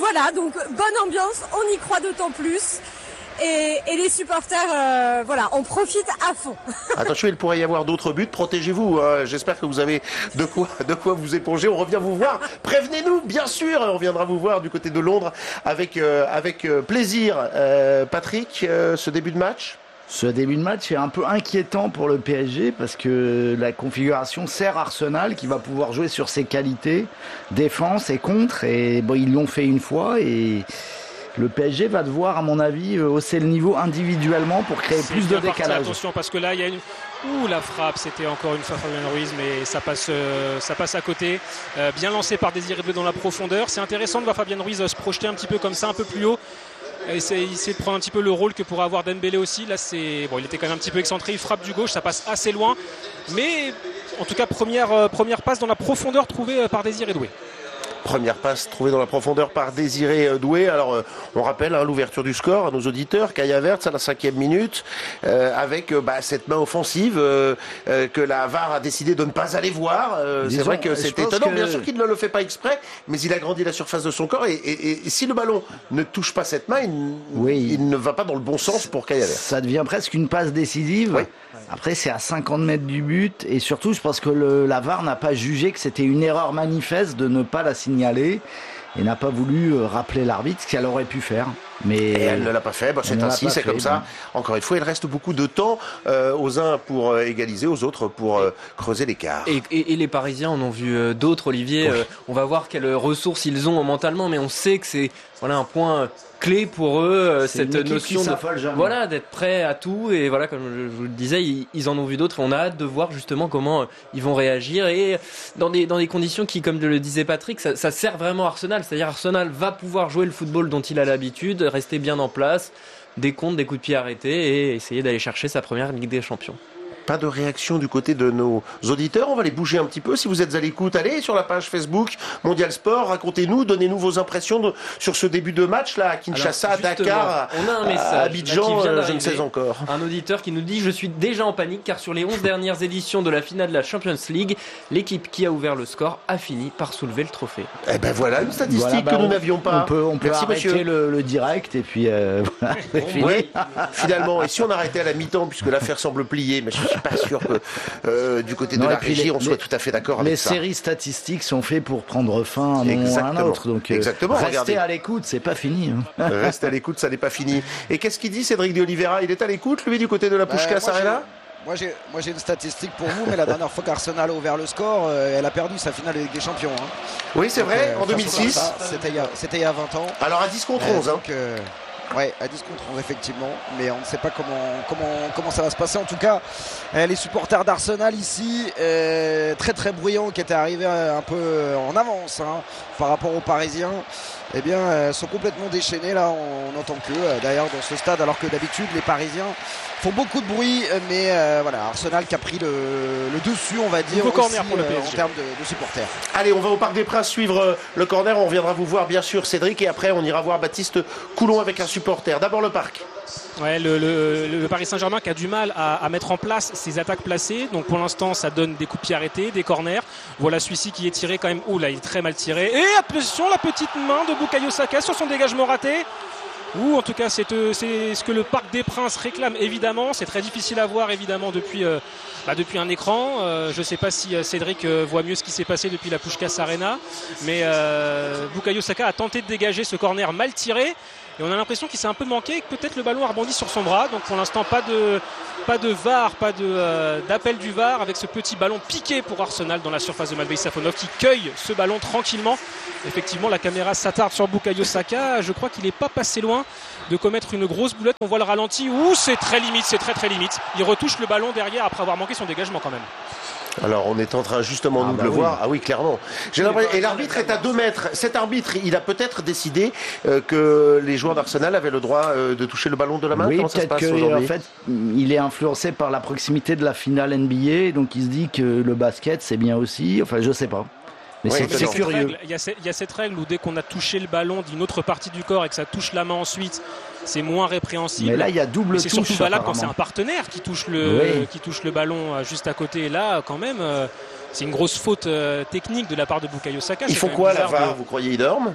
voilà, donc bonne ambiance, on y croit d'autant plus. Et, et les supporters, euh, voilà, on profite à fond. Attention, il pourrait y avoir d'autres buts. Protégez-vous. Hein. J'espère que vous avez de quoi, de quoi vous éponger. On revient vous voir. Prévenez-nous, bien sûr. On reviendra vous voir du côté de Londres avec, euh, avec euh, plaisir. Euh, Patrick, euh, ce début de match. Ce début de match est un peu inquiétant pour le P S G parce que la configuration sert Arsenal qui va pouvoir jouer sur ses qualités, défense et contre. Et bon, ils l'ont fait une fois et le P S G va devoir, à mon avis, hausser le niveau individuellement pour créer C'est plus de bien parti, décalage. attention, parce que là, il y a une. Ouh, la frappe, c'était encore une fois Fabien Ruiz, mais ça passe, euh, ça passe à côté. Euh, bien lancé par Désiré Doué dans la profondeur. C'est intéressant de voir Fabien Ruiz se projeter un petit peu comme ça, un peu plus haut. Essayer, essayer de prendre un petit peu le rôle que pourrait avoir Dembélé aussi. Là, c'est bon, il était quand même un petit peu excentré. Il frappe du gauche, ça passe assez loin. Mais en tout cas, première, euh, première passe dans la profondeur trouvée euh, par Désiré Doué. Première passe trouvée dans la profondeur par Désiré Doué. Alors, euh, on rappelle hein, l'ouverture du score à nos auditeurs. Kai Havertz à la cinquième minute, euh, avec euh, bah, cette main offensive euh, euh, que la V A R a décidé de ne pas aller voir. Euh, c'est vrai que c'est étonnant. Que... Bien sûr qu'il ne le fait pas exprès, mais il agrandit la surface de son corps. Et, et, et si le ballon ne touche pas cette main, il, oui. il ne va pas dans le bon sens pour Kai Havertz. Ça devient presque une passe décisive. Oui. Après, c'est à cinquante mètres du but. Et surtout, je pense que le, la V A R n'a pas jugé que c'était une erreur manifeste de ne pas la signaler et n'a pas voulu rappeler l'arbitre, ce qu'elle aurait pu faire. Mais et elle ne l'a pas fait, bah, c'est ainsi, c'est fait, comme ça. Bon. Encore une fois, il reste beaucoup de temps euh, aux uns pour euh, égaliser, aux autres pour euh, creuser l'écart. Et, et, et les Parisiens en ont vu euh, d'autres, Olivier. Oui. Euh, on va voir quelles ressources ils ont mentalement, mais on sait que c'est voilà un point clé pour eux, euh, cette notion de voilà d'être prêt à tout. Et voilà, comme je vous le disais, ils, ils en ont vu d'autres. Et on a hâte de voir justement comment euh, ils vont réagir et dans des dans des conditions qui, comme le disait Patrick, ça, ça sert vraiment Arsenal. C'est-à-dire Arsenal va pouvoir jouer le football dont il a l'habitude, rester bien en place, des comptes, des coups de pied arrêtés et essayer d'aller chercher sa première Ligue des Champions. Pas de réaction du côté de nos auditeurs. On va les bouger un petit peu. Si vous êtes à l'écoute, allez sur la page Facebook Mondial Sport. Racontez-nous, donnez-nous vos impressions de, sur ce début de match là à Kinshasa, à Dakar, on a un message, à Abidjan, là, je ne sais encore. Un auditeur qui nous dit: je suis déjà en panique car sur les onze dernières éditions de la finale de la Champions League, l'équipe qui a ouvert le score a fini par soulever le trophée. Eh ben voilà une statistique voilà, bah, que nous n'avions pas. On peut, on peut Merci, arrêter le, le direct et puis euh, voilà. Oui, finalement. Et si on arrêtait à la mi-temps puisque l'affaire semble plier, mais je suis pas sûr que Euh, du côté de non, la régie, les, on soit les, tout à fait d'accord avec ça. Les séries statistiques sont faites pour prendre fin à un moment ou à un autre. Donc, Exactement. Euh, restez regardez. à l'écoute, c'est pas fini. Hein. Restez à l'écoute, ça n'est pas fini. Et qu'est-ce qu'il dit, Cédric de Oliveira? Il est à l'écoute, lui, du côté de la Puskás bah, Arena. Moi j'ai, moi j'ai une statistique pour vous, mais la dernière fois qu'Arsenal a ouvert le score, euh, elle a perdu sa finale de Ligue des Champions. Hein. Oui, c'est donc, vrai, euh, en deux mille six. Ça, c'était, il y a, c'était il y a vingt ans. Alors à dix contre onze. Euh, donc, euh, Ouais, à dix contre onze effectivement, mais on ne sait pas comment, comment, comment ça va se passer. En tout cas, euh, les supporters d'Arsenal ici, euh, très très bruyants, qui étaient arrivés un peu en avance hein, par rapport aux Parisiens, eh bien, euh, sont complètement déchaînés. Là, on n'entend que euh, d'ailleurs dans ce stade, alors que d'habitude, les Parisiens font beaucoup de bruit, mais euh, voilà, Arsenal qui a pris le, le dessus, on va dire, aussi, corner pour le P S G. Euh, en termes de, de supporters. Allez, on va au Parc des Princes suivre le corner. On reviendra vous voir, bien sûr, Cédric, et après, on ira voir Baptiste Coulon avec un supporter. D'abord le Parc. Ouais, le, le, le Paris Saint-Germain qui a du mal à, à mettre en place ses attaques placées. Donc pour l'instant, ça donne des coups de pied arrêtés, des corners. Voilà celui-ci qui est tiré quand même. Ouh là, il est très mal tiré. Et attention, la petite main de Bukayo Saka sur son dégagement raté. Ou en tout cas, c'est, c'est ce que le Parc des Princes réclame évidemment. C'est très difficile à voir évidemment depuis, euh, bah, depuis un écran. Euh, je ne sais pas si euh, Cédric euh, voit mieux ce qui s'est passé depuis la Puskás Arena. Mais euh, Bukayo Saka a tenté de dégager ce corner mal tiré. Et on a l'impression qu'il s'est un peu manqué et que peut-être le ballon a rebondi sur son bras. Donc pour l'instant, pas de, pas de V A R, pas de, euh, d'appel du V A R avec ce petit ballon piqué pour Arsenal dans la surface de Matvei Safonov qui cueille ce ballon tranquillement. Effectivement, la caméra s'attarde sur Bukayo Saka. Je crois qu'il n'est pas passé loin de commettre une grosse boulette. On voit le ralenti. Ouh, c'est très limite, c'est très très limite. Il retouche le ballon derrière après avoir manqué son dégagement quand même. Alors on est en train justement ah nous bah de le oui. voir. Ah oui, clairement. J'ai l'impression... Et l'arbitre est à deux mètres. Cet arbitre, il a peut-être décidé euh, que les joueurs d'Arsenal avaient le droit euh, de toucher le ballon de la main. Oui, Comment peut-être ça se passe que, aujourd'hui ? En fait, il est influencé par la proximité de la finale N B A, donc il se dit que le basket c'est bien aussi. Enfin, je sais pas. Mais ouais, c'est, c'est curieux. Il y, y, y a cette règle où dès qu'on a touché le ballon d'une autre partie du corps et que ça touche la main ensuite, c'est moins répréhensible. Mais là, il y a double touche. C'est surtout valable quand c'est un partenaire qui touche le, oui. qui touche le ballon juste à côté. Et là, quand même, c'est une grosse faute technique de la part de Bukayo Saka. Ils font quoi la V A R ? Vous croyez ils dorment ?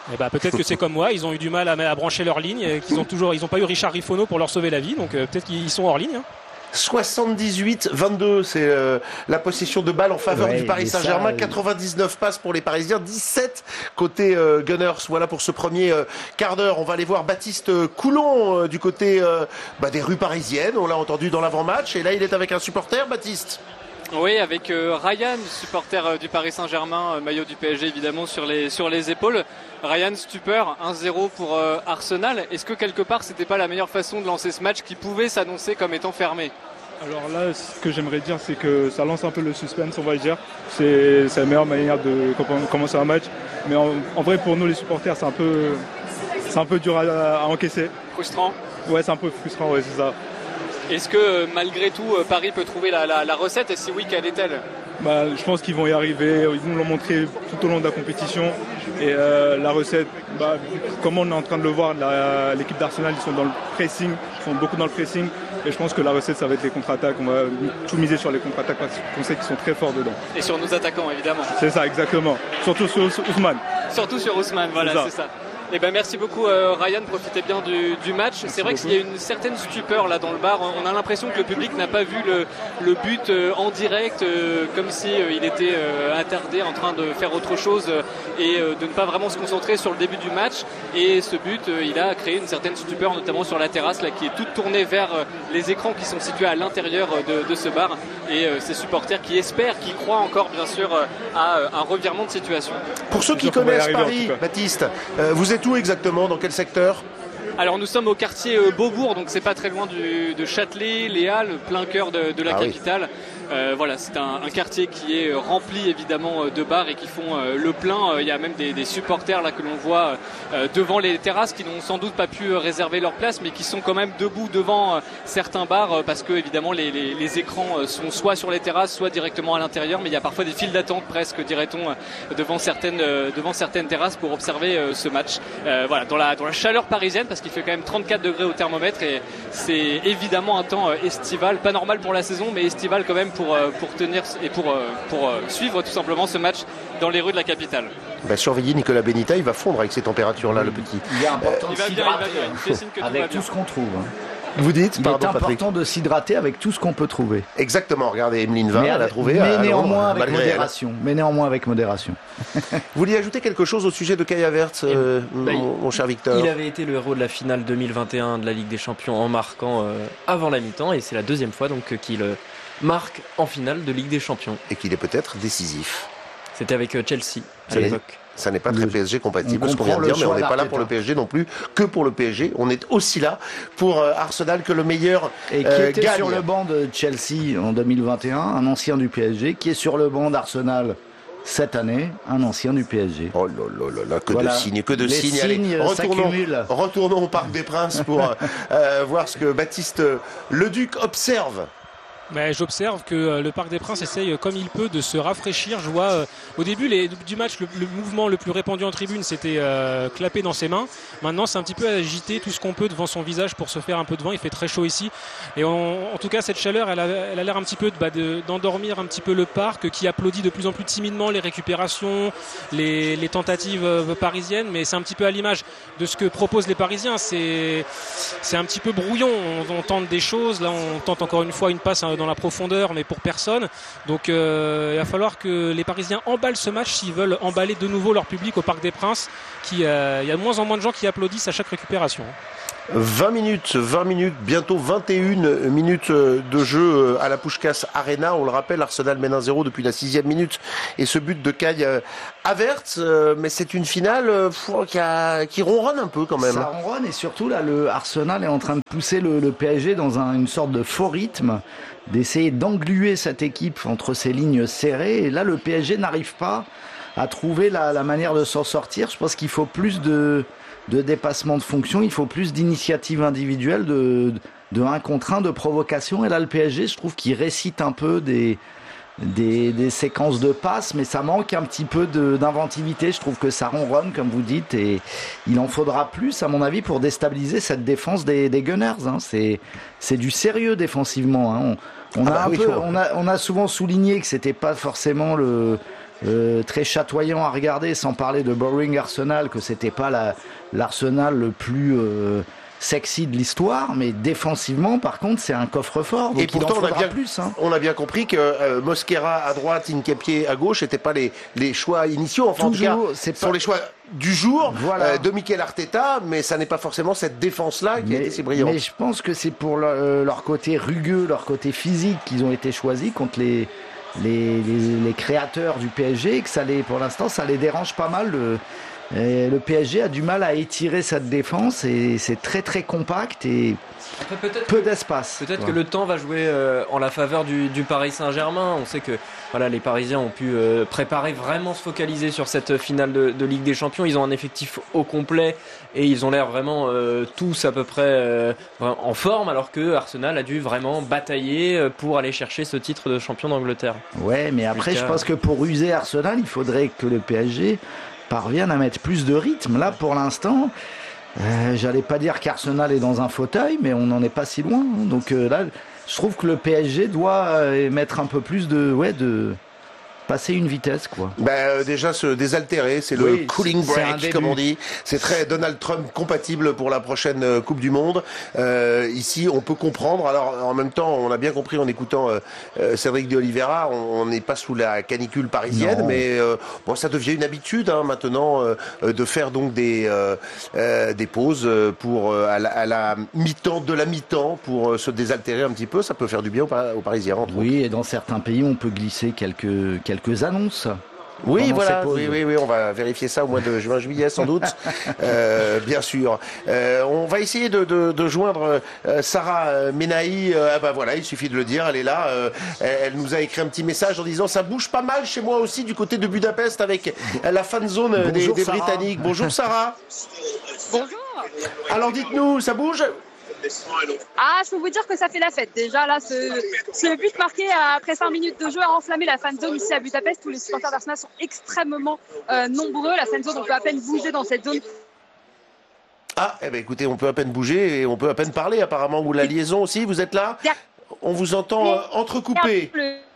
Eh ben, peut-être que c'est comme moi, ils ont eu du mal à, à brancher leur ligne, et qu'ils ont toujours, ils ont pas eu Richard Rifono pour leur sauver la vie, donc euh, peut-être qu'ils sont hors ligne. Hein. soixante-dix-huit vingt-deux, c'est euh, la possession de balle en faveur ouais, du Paris Saint-Germain. Ça, quatre-vingt-dix-neuf passes pour les Parisiens, dix-sept côté euh, Gunners. Voilà pour ce premier euh, quart d'heure. On va aller voir Baptiste Coulon euh, du côté euh, bah, des rues parisiennes. On l'a entendu dans l'avant-match. Et là, il est avec un supporter, Baptiste. Oui, avec euh, Ryan, supporter euh, du Paris Saint-Germain, euh, maillot du P S G évidemment sur les, sur les épaules. Ryan, stupeur, un zéro pour euh, Arsenal. Est-ce que quelque part c'était pas la meilleure façon de lancer ce match qui pouvait s'annoncer comme étant fermé ? Alors là, ce que j'aimerais dire, c'est que ça lance un peu le suspense, on va dire. C'est, c'est la meilleure manière de commencer un match. Mais en, en vrai, pour nous les supporters, c'est un peu, c'est un peu dur à, à encaisser. Frustrant ? Ouais, c'est un peu frustrant, ouais, c'est ça. Est-ce que malgré tout Paris peut trouver la, la, la recette et si oui, quelle est-elle ? Bah, je pense qu'ils vont y arriver, ils nous l'ont montré tout au long de la compétition et euh, la recette, bah, comme on est en train de le voir, la, l'équipe d'Arsenal ils sont dans le pressing, ils sont beaucoup dans le pressing et je pense que la recette ça va être les contre-attaques, on va tout miser sur les contre-attaques parce qu'on sait qu'ils sont très forts dedans. Et sur nos attaquants évidemment. C'est ça exactement, surtout sur Ousmane. Surtout sur Ousmane, voilà c'est ça. C'est ça. Eh ben merci beaucoup euh, Ryan, profitez bien du, du match. Merci c'est vrai beaucoup. Qu'il y a une certaine stupeur là dans le bar. On a l'impression que le public n'a pas vu le, le but euh, en direct, euh, comme si euh, il était euh, attardé en train de faire autre chose euh, et euh, de ne pas vraiment se concentrer sur le début du match. Et ce but, euh, il a créé une certaine stupeur, notamment sur la terrasse là, qui est toute tournée vers euh, les écrans qui sont situés à l'intérieur de, de ce bar et euh, ces supporters qui espèrent, qui croient encore bien sûr euh, à euh, un revirement de situation. Pour ceux qui connaissent Paris, Baptiste, euh, vous êtes où exactement, dans quel secteur ? Alors nous sommes au quartier Beaubourg, donc c'est pas très loin du, de Châtelet, les Halles, plein cœur de, de la ah capitale. Oui. Euh, voilà, c'est un, un quartier qui est rempli évidemment de bars et qui font euh, le plein. Il y a même des, des supporters là que l'on voit euh, devant les terrasses qui n'ont sans doute pas pu réserver leur place, mais qui sont quand même debout devant euh, certains bars euh, parce que évidemment les, les, les écrans euh, sont soit sur les terrasses, soit directement à l'intérieur. Mais il y a parfois des files d'attente presque, dirait-on, euh, devant certaines euh, devant certaines terrasses pour observer euh, ce match. Euh, voilà, dans la dans la chaleur parisienne parce qu'il fait quand même trente-quatre degrés au thermomètre et c'est évidemment un temps euh, estival, pas normal pour la saison, mais estival quand même pour Pour, pour tenir et pour, pour suivre tout simplement ce match dans les rues de la capitale. Bah, surveiller Nicolas Benita, il va fondre avec ces températures-là, oui, le petit. Il est important euh, de s'hydrater avec tout ce qu'on trouve. Hein. Vous dites, il pardon, est important Patrick. de s'hydrater avec tout ce qu'on peut trouver. Exactement, regardez, Emeline Vin, elle a trouvé. Mais néanmoins avec modération. Elle. Mais néanmoins avec modération. Vous vouliez ajouter quelque chose au sujet de Kai Havertz, euh, bah, mon, mon cher Victor ? Il avait été le héros de la finale deux mille vingt et un de la Ligue des Champions en marquant euh, avant la mi-temps et c'est la deuxième fois donc qu'il euh, marque en finale de Ligue des Champions. Et qu'il est peut-être décisif. C'était avec Chelsea à ça l'époque. Ça n'est pas très P S G compatible, ce qu'on vient de dire, mais on n'est pas là pour le P S G non plus, que pour le P S G. On est aussi là pour euh, Arsenal, que le meilleur Et qui euh, était gagne. sur le banc de Chelsea en deux mille vingt et un, un ancien du P S G, qui est sur le banc d'Arsenal cette année, un ancien du P S G. Oh là là là là, que voilà. de signes, que de Les signes. signes Allez, retournons, retournons au Parc des Princes pour euh, voir ce que Baptiste Leduc observe. Mais j'observe que euh, le Parc des Princes essaye euh, comme il peut de se rafraîchir. Je vois euh, au début les, du match le, le mouvement le plus répandu en tribune c'était euh, clapper dans ses mains. Maintenant c'est un petit peu agiter tout ce qu'on peut devant son visage pour se faire un peu de vent. Il fait très chaud ici et on, en tout cas cette chaleur elle a, elle a l'air un petit peu de, bah, de, d'endormir un petit peu le parc qui applaudit de plus en plus timidement les récupérations, les, les tentatives euh, parisiennes. Mais c'est un petit peu à l'image de ce que proposent les Parisiens. C'est, c'est un petit peu brouillon. On, on tente des choses. Là on tente encore une fois une passe dans la profondeur mais pour personne, donc euh, il va falloir que les Parisiens emballent ce match s'ils veulent emballer de nouveau leur public au Parc des Princes qui, euh, il y a de moins en moins de gens qui applaudissent à chaque récupération. vingt minutes, vingt minutes, bientôt vingt et une minutes de jeu à la Puskás Arena. On le rappelle, Arsenal mène un zéro depuis la sixième minute et ce but de Kai Havertz, mais c'est une finale qui, a, qui ronronne un peu quand même. Ça ronronne et surtout là, le Arsenal est en train de pousser le, le P S G dans un, une sorte de faux rythme, d'essayer d'engluer cette équipe entre ses lignes serrées. Et là, le P S G n'arrive pas à trouver la, la manière de s'en sortir. Je pense qu'il faut plus de, de dépassement de fonction, il faut plus d'initiatives individuelles, de, de un contre un, de provocation. Et là, le P S G, je trouve qu'il récite un peu des, des, des séquences de passes, mais ça manque un petit peu de, d'inventivité. Je trouve que ça ronronne, comme vous dites, et il en faudra plus, à mon avis, pour déstabiliser cette défense des, des Gunners. Hein. C'est, c'est du sérieux défensivement. Hein. On, on, ah a bah un oui, peu, on, a, on a souvent souligné que c'était pas forcément le, euh, très chatoyant à regarder, sans parler de boring Arsenal, que c'était pas la, l'Arsenal le plus euh, sexy de l'histoire, mais défensivement, par contre, c'est un coffre-fort. Donc et pourtant, il en on a, bien, plus, hein. on a bien compris que euh, Mosquera à droite, Nketiah à gauche, n'étaient pas les, les choix initiaux. Enfin, Toujours, en tout cas, c'est sont pas... les choix du jour voilà. euh, de Mikel Arteta, mais ça n'est pas forcément cette défense-là qui mais, a été si brillante. Mais je pense que c'est pour leur, euh, leur côté rugueux, leur côté physique qu'ils ont été choisis contre les, les, les, les créateurs du P S G, et que ça les, pour l'instant, ça les dérange pas mal. Le, et le P S G a du mal à étirer cette défense et c'est très très compact et Après, peut-être peu que, d'espace. Peut-être ouais. que le temps va jouer euh, en la faveur du, du Paris Saint-Germain. On sait que voilà, les Parisiens ont pu euh, préparer, vraiment se focaliser sur cette finale de, de Ligue des Champions. Ils ont un effectif au complet et ils ont l'air vraiment euh, tous à peu près euh, en forme, alors que Arsenal a dû vraiment batailler pour aller chercher ce titre de champion d'Angleterre. Ouais, mais après, je pense que pour user Arsenal, il faudrait que le P S G parvienne à mettre plus de rythme. Là, pour l'instant, euh, j'allais pas dire qu'Arsenal est dans un fauteuil, mais on n'en est pas si loin. Donc euh, là, je trouve que le P S G doit euh, mettre un peu plus de, ouais, de passer une vitesse, quoi. Ben, euh, déjà se désaltérer, c'est oui, le cooling c'est, break, c'est comme on dit. C'est très Donald Trump compatible pour la prochaine euh, Coupe du Monde. Euh, ici, on peut comprendre. Alors, en même temps, on a bien compris en écoutant euh, euh, Cédric de Oliveira, on n'est pas sous la canicule parisienne, non. mais euh, bon, ça devient une habitude hein, maintenant euh, de faire donc des euh, euh, des pauses pour euh, à, la, à la mi-temps de la mi-temps pour euh, se désaltérer un petit peu. Ça peut faire du bien aux, aux Parisiens. Entre oui, autres. Et dans certains pays, on peut glisser quelques quelques annonces. Oui, voilà, oui, oui, oui, on va vérifier ça au mois de juin-juillet sans doute, euh, bien sûr. Euh, on va essayer de, de, de joindre euh, Sarah Menahi. Euh, ah bah voilà, il suffit de le dire, elle est là. Euh, elle nous a écrit un petit message en disant ça bouge pas mal chez moi aussi du côté de Budapest avec la fan zone des, des Britanniques. Bonjour Sarah. Bonjour. Alors dites-nous, ça bouge ? Ah, je peux vous dire que ça fait la fête. Déjà, là, ce, ce but marqué après cinq minutes de jeu a enflammé la fan zone ici à Budapest. Tous les supporters d'Arsenal sont extrêmement euh, nombreux. La fan zone, on peut à peine bouger dans cette zone. Ah, eh ben écoutez, on peut à peine bouger et on peut à peine parler apparemment. Ou la liaison aussi, vous êtes là ? On vous entend euh, entrecoupé.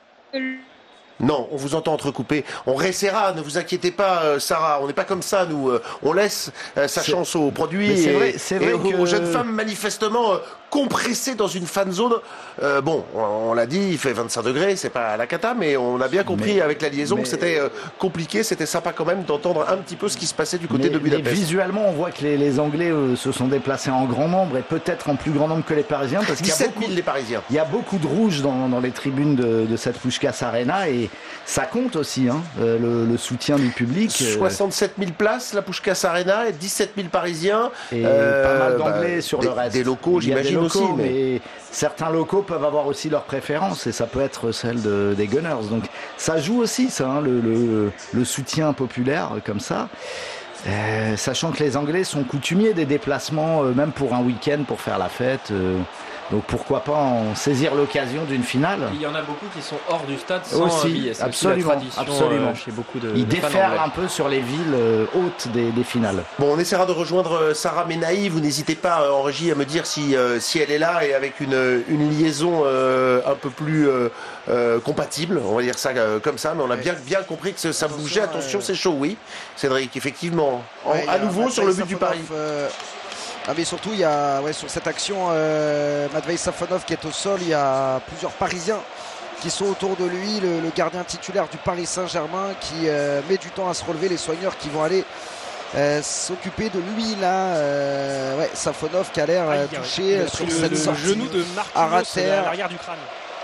Non, on vous entend entrecoupé. On réessayera, ne vous inquiétez pas, euh, Sarah. On n'est pas comme ça, nous. Euh, on laisse euh, sa c'est... chance aux produits et, vrai, c'est vrai et aux, que... aux jeunes femmes manifestement euh, compressées dans une fan zone. Euh, bon, on, on l'a dit, il fait vingt-cinq degrés, c'est pas la cata, mais on a bien compris mais, avec la liaison mais... que c'était euh, compliqué. C'était sympa quand même d'entendre un petit peu ce qui se passait du côté mais, de Budapest. Mais visuellement, on voit que les, les Anglais euh, se sont déplacés en grand nombre et peut-être en plus grand nombre que les Parisiens. Parce qu'il y a dix-sept mille beaucoup, les Parisiens. Il y a beaucoup de rouge dans, dans les tribunes de, de cette Puskás Arena et ça compte aussi, hein, euh, le, le soutien du public. Euh... soixante-sept mille places, la Puskás Arena, et dix-sept mille Parisiens. Et euh, pas mal d'Anglais bah, sur des, le reste. Des locaux, j'imagine aussi. Mais... mais certains locaux peuvent avoir aussi leurs préférences et ça peut être celle de, des Gunners. Donc ça joue aussi, ça, hein, le, le, le soutien populaire comme ça. Euh, sachant que les Anglais sont coutumiers des déplacements, euh, même pour un week-end, pour faire la fête. Euh, donc pourquoi pas en saisir l'occasion d'une finale. Il y en a beaucoup qui sont hors du stade sans aussi, billets. C'est absolument, aussi la tradition absolument. Euh, chez beaucoup de. Ils de déferlent un peu sur les villes euh, hautes des, des finales. Bon, on essaiera de rejoindre Sarah Menahi. Vous n'hésitez pas en régie à me dire si euh, si elle est là et avec une une liaison euh, un peu plus euh, euh, compatible. On va dire ça euh, comme ça, mais on a bien bien compris que ça bougeait. Attention, c'est chaud, oui. Cédric, effectivement, en, ouais, à nouveau sur le but du Paris. Euh... Ah mais surtout il y a ouais, sur cette action euh, Matvei Safonov qui est au sol, il y a plusieurs Parisiens qui sont autour de lui, le, le gardien titulaire du Paris Saint-Germain qui euh, met du temps à se relever, les soigneurs qui vont aller euh, s'occuper de lui là, euh, ouais, Safonov qui a l'air euh, touché euh, sur le, cette le sortie genou de Marquinhos à l'arrière du crâne.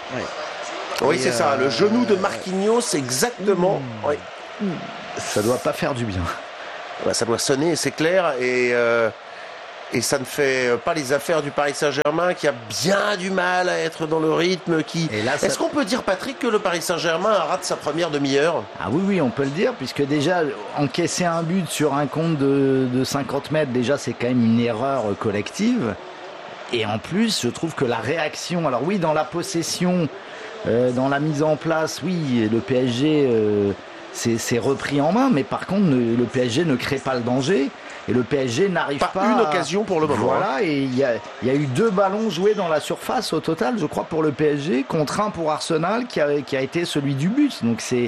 Ouais. Oui Et c'est euh, ça, le genou de Marquinhos exactement. Mmh. Oui. Mmh. Ça doit pas faire du bien. Ouais, ça doit sonner, c'est clair et euh... Et ça ne fait pas les affaires du Paris Saint-Germain qui a bien du mal à être dans le rythme. Qui... Là, ça... Est-ce qu'on peut dire, Patrick, que le Paris Saint-Germain rate sa première demi-heure ? Ah oui, oui, on peut le dire, puisque déjà, encaisser un but sur un compte de, de cinquante mètres, déjà, c'est quand même une erreur collective. Et en plus, je trouve que la réaction... Alors oui, dans la possession, euh, dans la mise en place, oui, le P S G euh, s'est, s'est repris en main, mais par contre, le P S G ne crée pas le danger. Et le P S G n'arrive pas, pas une à... occasion pour le moment. Voilà, et il y a, il y a eu deux ballons joués dans la surface au total, je crois, pour le P S G, contre un pour Arsenal qui a, qui a été celui du but. Donc c'est,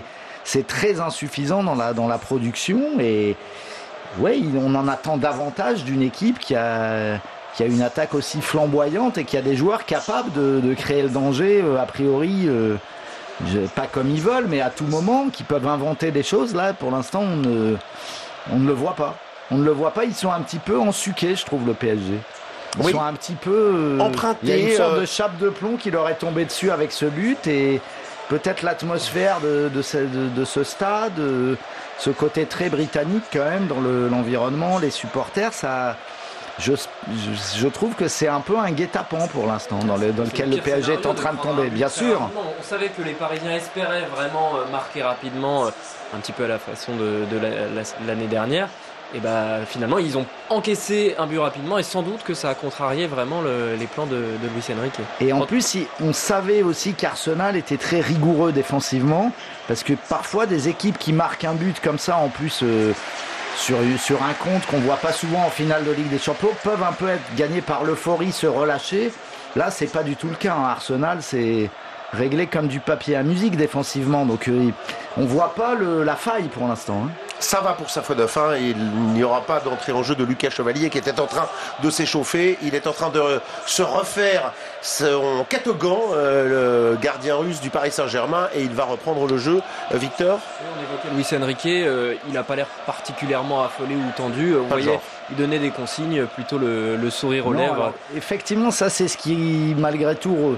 c'est très insuffisant dans la, dans la production. Et ouais, on en attend davantage d'une équipe qui a, qui a une attaque aussi flamboyante et qui a des joueurs capables de, de créer le danger, euh, a priori, euh, je, pas comme ils veulent, mais à tout moment, qui peuvent inventer des choses. Là, pour l'instant, on ne, on ne le voit pas. On ne le voit pas, ils sont un petit peu ensuqués, je trouve, le P S G. Ils oui. sont un petit peu... Euh, empruntés. Il y a une sorte euh... de chape de plomb qui leur est tombée dessus avec ce but et peut-être l'atmosphère de, de, ce, de, de ce stade, euh, ce côté très britannique quand même dans le, l'environnement, les supporters, ça... Je, je, je trouve que c'est un peu un guet-apens pour l'instant dans, le, dans lequel le, le P S G est en train de, de tomber, bien sûr. On savait que les Parisiens espéraient vraiment marquer rapidement, un petit peu à la façon de, de la, la, l'année dernière. Et bah finalement ils ont encaissé un but rapidement et sans doute que ça a contrarié vraiment le, les plans de, de Luis Enrique. Et en plus on savait aussi qu'Arsenal était très rigoureux défensivement parce que parfois des équipes qui marquent un but comme ça en plus euh, sur, sur un compte qu'on voit pas souvent en finale de Ligue des Champions peuvent un peu être gagnées par l'euphorie, se relâcher. Là c'est pas du tout le cas, hein. Arsenal c'est réglé comme du papier à musique défensivement, donc euh, on voit pas le, la faille pour l'instant, hein. Ça va pour Safonov, hein. Il n'y aura pas d'entrée en jeu de Lucas Chevalier qui était en train de s'échauffer. Il est en train de se refaire son catogan, euh, le gardien russe du Paris Saint-Germain, et il va reprendre le jeu. Euh, Victor, on évoquait Luis Enrique, euh, il n'a pas l'air particulièrement affolé ou tendu. Vous pas voyez, il donnait des consignes, plutôt le, le sourire aux non, lèvres. Alors, effectivement, ça c'est ce qui, malgré tout,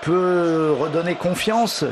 peut redonner confiance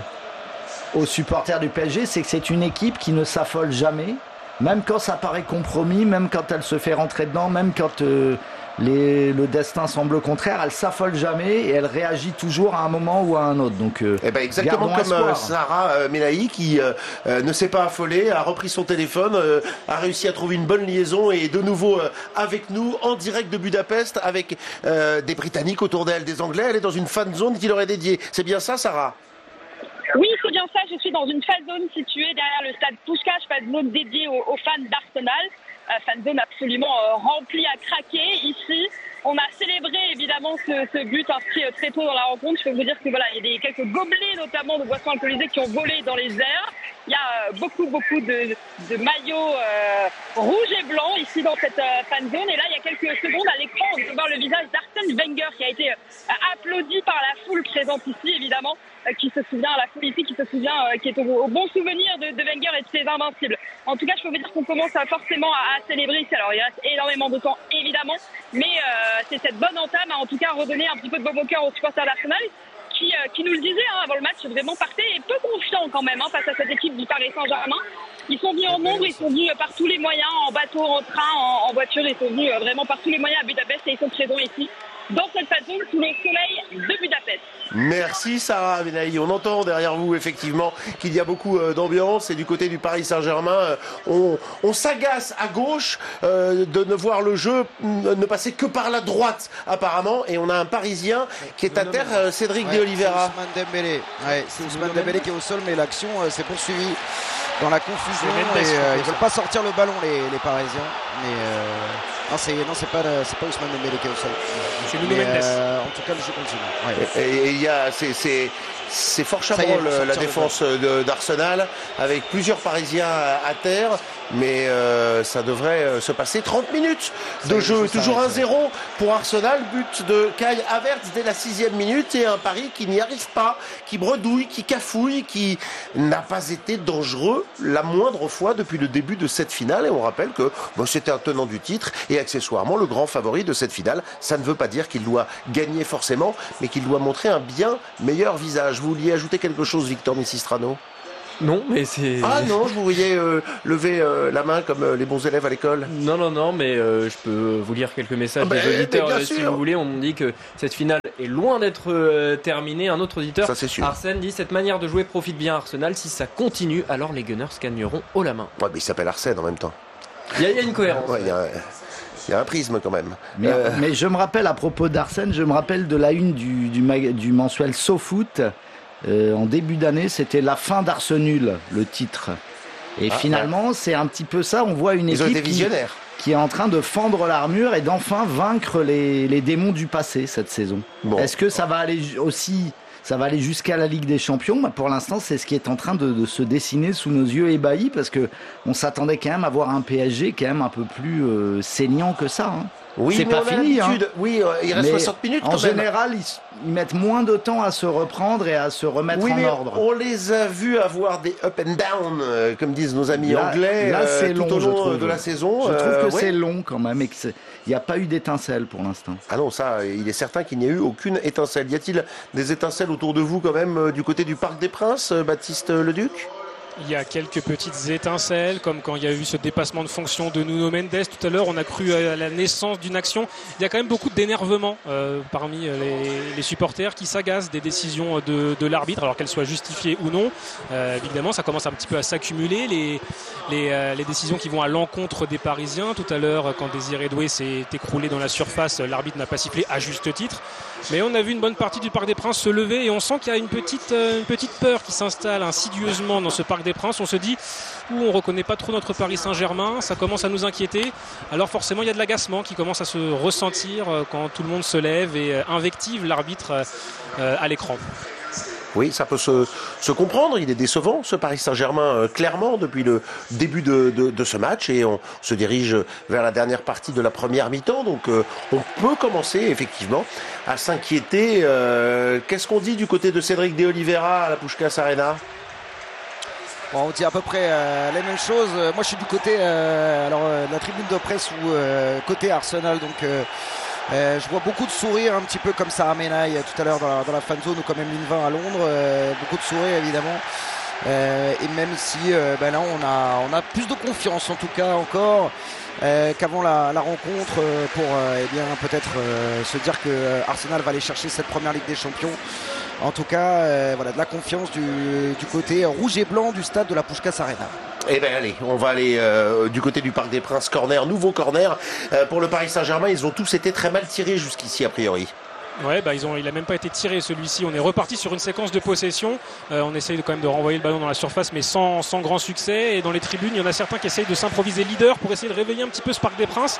aux supporters du P S G, c'est que c'est une équipe qui ne s'affole jamais. Même quand ça paraît compromis, même quand elle se fait rentrer dedans, même quand euh, les, le destin semble contraire, elle s'affole jamais et elle réagit toujours à un moment ou à un autre. Donc, euh, eh ben exactement comme euh, Sarah euh, Melahi qui euh, euh, ne s'est pas affolée, a repris son téléphone, euh, a réussi à trouver une bonne liaison et est de nouveau euh, avec nous en direct de Budapest avec euh, des Britanniques autour d'elle, des Anglais. Elle est dans une fan zone qui leur est dédiée. C'est bien ça, Sarah ? Oui, c'est bien ça. Je suis dans une fan zone située derrière le stade Puskás, fan zone dédiée aux, aux fans d'Arsenal. Euh, fan zone absolument euh, remplie à craquer. Ici, on a célébré évidemment ce, ce but inscrit euh, très tôt dans la rencontre. Je peux vous dire que voilà, il y a des, quelques gobelets notamment de boissons alcoolisées qui ont volé dans les airs. Il y a euh, beaucoup, beaucoup de, de maillots euh, rouges et blancs ici dans cette euh, fan zone. Et là, il y a quelques secondes à l'écran, on peut voir le visage d'Arsène Wenger qui a été euh, applaudi par la foule présente ici, évidemment. Qui se souvient, la foule ici qui se souvient, euh, qui est au, au bon souvenir de, de Wenger et de ses invincibles. En tout cas, je peux vous dire qu'on commence à, forcément à, à célébrer ici. Alors, il reste énormément de temps, évidemment, mais euh, c'est cette bonne entame à en tout cas redonner un petit peu de baume au cœur aux supporters d'Arsenal qui, euh, qui nous le disaient hein, avant le match, vraiment partaient et peu confiants quand même hein, face à cette équipe du Paris Saint-Germain. Ils sont venus en nombre, ils sont venus par tous les moyens, en bateau, en train, en, en voiture, ils sont venus euh, vraiment par tous les moyens à Budapest et ils sont présents ici dans cette fan zone sous le soleil de Budapest. Merci Sarah Benaï. On entend derrière vous effectivement qu'il y a beaucoup euh, d'ambiance et du côté du Paris Saint-Germain, euh, on, on s'agace à gauche euh, de ne voir le jeu ne passer que par la droite apparemment, et on a un Parisien qui est à terre, euh, Cédric ouais, de Oliveira. C'est Ousmane Dembélé, ouais, c'est Ousmane Dembélé qui est au sol, mais l'action euh, s'est poursuivie dans la confusion et euh, ils veulent pas sortir le ballon les, les Parisiens, mais euh, non c'est non c'est pas c'est pas Ousmane Dembélé qui est au sol. C'est Nuno Mendes. Euh, en tout cas le jeu continue. Ouais. Et il y a c'est c'est c'est fort chabrol la défense de, d'Arsenal avec plusieurs Parisiens à, à terre, mais euh, ça devrait se passer trente minutes de jeu, toujours un zéro pour Arsenal, but de Kai Havertz dès la sixième minute et un Paris qui n'y arrive pas, qui bredouille, qui cafouille, qui n'a pas été dangereux la moindre fois depuis le début de cette finale, et on rappelle que bon, c'était un tenant du titre et accessoirement le grand favori de cette finale. Ça ne veut pas dire qu'il doit gagner forcément, mais qu'il doit montrer un bien meilleur visage. Vous vouliez ajouter quelque chose, Victor Missistrano ? Non, mais c'est... Ah non, je vous voyais euh, lever euh, la main comme euh, les bons élèves à l'école. Non, non, non, mais euh, je peux vous lire quelques messages ah des ben, auditeurs euh, si vous voulez. On me dit que cette finale est loin d'être euh, terminée. Un autre auditeur, ça, c'est sûr. Arsène, dit cette manière de jouer profite bien à Arsenal. Si ça continue, alors les Gunners gagneront haut la main. Ouais, mais il s'appelle Arsène en même temps. Il y, y a une cohérence. Ouais, il y a... Il y a un prisme quand même. Mais, euh... mais je me rappelle, à propos d'Arsène, je me rappelle de la une du, du, mag... du mensuel SoFoot. Euh, en début d'année, c'était la fin d'Arsenal, le titre. Et ah, finalement, ouais. c'est un petit peu ça. On voit une Ils équipe qui, qui est en train de fendre l'armure et d'enfin vaincre les, les démons du passé cette saison. Bon. Est-ce que ça va aller aussi ça va aller jusqu'à la Ligue des Champions. Bah, pour l'instant, c'est ce qui est en train de, de se dessiner sous nos yeux ébahis, parce que on s'attendait quand même à voir un P S G quand même un peu plus euh, saignant que ça. Hein. Oui, c'est mais pas on a fini. Hein. Oui, euh, il reste mais soixante minutes. En quand général, même. ils, ils mettent moins de temps à se reprendre et à se remettre oui, en mais ordre. On les a vus avoir des up and down, euh, comme disent nos amis là, anglais, là, c'est euh, long, tout au long trouve, de la saison. Je trouve euh, que ouais. c'est long quand même et qu'il n'y a pas eu d'étincelle pour l'instant. Ah non, ça, il est certain qu'il n'y a eu aucune étincelle. Y a-t-il des étincelles autour de vous quand même euh, du côté du Parc des Princes, euh, Baptiste Leduc ? Il y a quelques petites étincelles, comme quand il y a eu ce dépassement de fonction de Nuno Mendes tout à l'heure. On a cru à la naissance d'une action. Il y a quand même beaucoup d'énervement euh, parmi les, les supporters qui s'agacent des décisions de, de l'arbitre, alors qu'elles soient justifiées ou non. Euh, évidemment, ça commence un petit peu à s'accumuler, les, les, euh, les décisions qui vont à l'encontre des Parisiens. Tout à l'heure, quand Désiré Doué s'est écroulé dans la surface, l'arbitre n'a pas sifflé à juste titre. Mais on a vu une bonne partie du Parc des Princes se lever et on sent qu'il y a une petite, euh, une petite peur qui s'installe insidieusement dans ce Parc des Princes. On se dit, où on reconnaît pas trop notre Paris Saint-Germain, ça commence à nous inquiéter. Alors forcément, il y a de l'agacement qui commence à se ressentir quand tout le monde se lève et invective l'arbitre euh, à l'écran. Oui, ça peut se, se comprendre. Il est décevant, ce Paris Saint-Germain, euh, clairement, depuis le début de, de, de ce match. Et on se dirige vers la dernière partie de la première mi-temps. Donc, euh, on peut commencer, effectivement, à s'inquiéter. Euh, qu'est-ce qu'on dit du côté de Cédric de Oliveira à la Puskás Arena ? Bon, on dit à peu près euh, les mêmes choses. Moi, je suis du côté euh, alors, euh, de la tribune de presse ou euh, côté Arsenal. Donc, euh, euh, je vois beaucoup de sourires, un petit peu comme Sarah Menaille tout à l'heure dans la, dans la fan zone ou comme Emeline Vin à Londres. Euh, beaucoup de sourires, évidemment. Euh, et même si euh, ben là, on a, on a plus de confiance, en tout cas, encore. Euh, qu'avant la, la rencontre euh, pour euh, eh bien peut-être euh, se dire que euh, Arsenal va aller chercher cette première Ligue des Champions. En tout cas, euh, voilà, de la confiance du, du côté rouge et blanc du stade de la Puskás Arena. Eh bien allez, on va aller euh, du côté du Parc des Princes, corner, nouveau corner euh, pour le Paris Saint-Germain. Ils ont tous été très mal tirés jusqu'ici a priori. Ouais, bah ils ont, il a même pas été tiré celui-ci. On est reparti sur une séquence de possession. Euh, on essaye de, quand même de renvoyer le ballon dans la surface, mais sans, sans grand succès. Et dans les tribunes, il y en a certains qui essayent de s'improviser leader pour essayer de réveiller un petit peu ce Parc des Princes.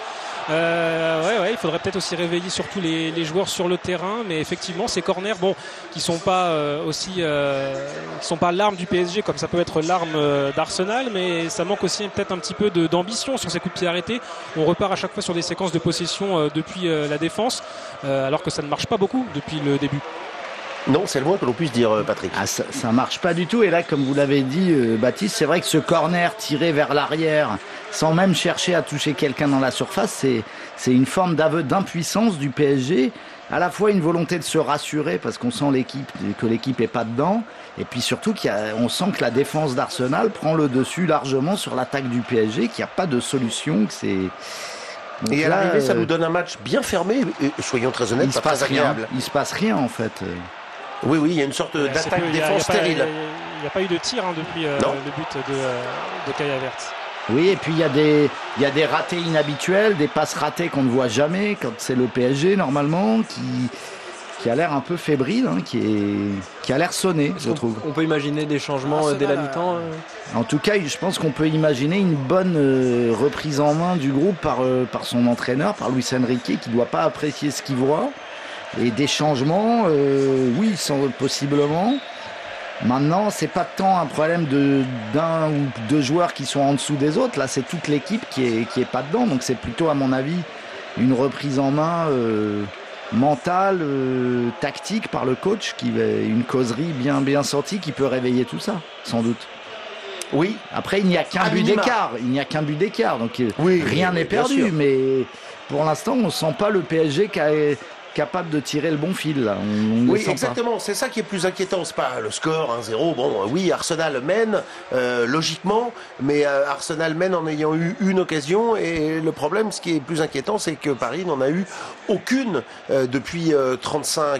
Euh, ouais, ouais, il faudrait peut-être aussi réveiller surtout les, les joueurs sur le terrain. Mais effectivement, ces corners, bon, qui sont pas euh, aussi, euh, qui sont pas l'arme du P S G comme ça peut être l'arme euh, d'Arsenal, mais ça manque aussi peut-être un petit peu de, d'ambition sur ces coups de pied arrêtés. On repart à chaque fois sur des séquences de possession euh, depuis euh, la défense, euh, alors que ça ne marche pas beaucoup depuis le début. Non, c'est le moins que l'on puisse dire, Patrick. Ah, ça, ça marche pas du tout. Et là, comme vous l'avez dit, euh, Baptiste, c'est vrai que ce corner tiré vers l'arrière, sans même chercher à toucher quelqu'un dans la surface, c'est, c'est une forme d'aveu d'impuissance du P S G. À la fois une volonté de se rassurer parce qu'on sent l'équipe, que l'équipe est pas dedans. Et puis surtout qu'on sent que la défense d'Arsenal prend le dessus largement sur l'attaque du P S G, qu'il n'y a pas de solution, que c'est... Donc et à là, l'arrivée, ça euh, nous donne un match bien fermé, et soyons très honnêtes, il se pas passe très rien. agréable. Il se passe rien en fait. Oui, oui, il y a une sorte Ouais, d'attaque-défense stérile. Il n'y a, a pas eu de tir hein, depuis euh, le but de, euh, de Kai Havertz. Oui, et puis il y a des, il y a des ratés inhabituels, des passes ratées qu'on ne voit jamais quand c'est le P S G normalement, qui, qui a l'air un peu fébrile, hein, qui est, qui a l'air sonné, je on, trouve. On peut imaginer des changements euh, dès la mi-temps. Euh... En tout cas, je pense qu'on peut imaginer une bonne euh, reprise en main du groupe par, euh, par son entraîneur, par Luis Enrique, qui ne doit pas apprécier ce qu'il voit. Et des changements, euh, oui, sans, possiblement. Maintenant, c'est pas tant un problème de, d'un ou deux joueurs qui sont en dessous des autres. Là, c'est toute l'équipe qui est, qui est pas dedans. Donc, c'est plutôt, à mon avis, une reprise en main euh, mentale, euh, tactique par le coach, qui une causerie bien, bien sentie qui peut réveiller tout ça, sans doute. Oui. Après, il n'y a qu'un but minima. d'écart. Il n'y a qu'un but d'écart. Donc, oui, rien n'est perdu. sûr. Mais pour l'instant, on ne sent pas le P S G qui a capable de tirer le bon fil là. On, on oui, exactement. C'est ça qui est plus inquiétant. C'est pas le score un zéro. Bon, oui, Arsenal mène euh, logiquement, mais euh, Arsenal mène en ayant eu une occasion. Et le problème, ce qui est plus inquiétant, c'est que Paris n'en a eu aucune euh, depuis euh, trente-cinq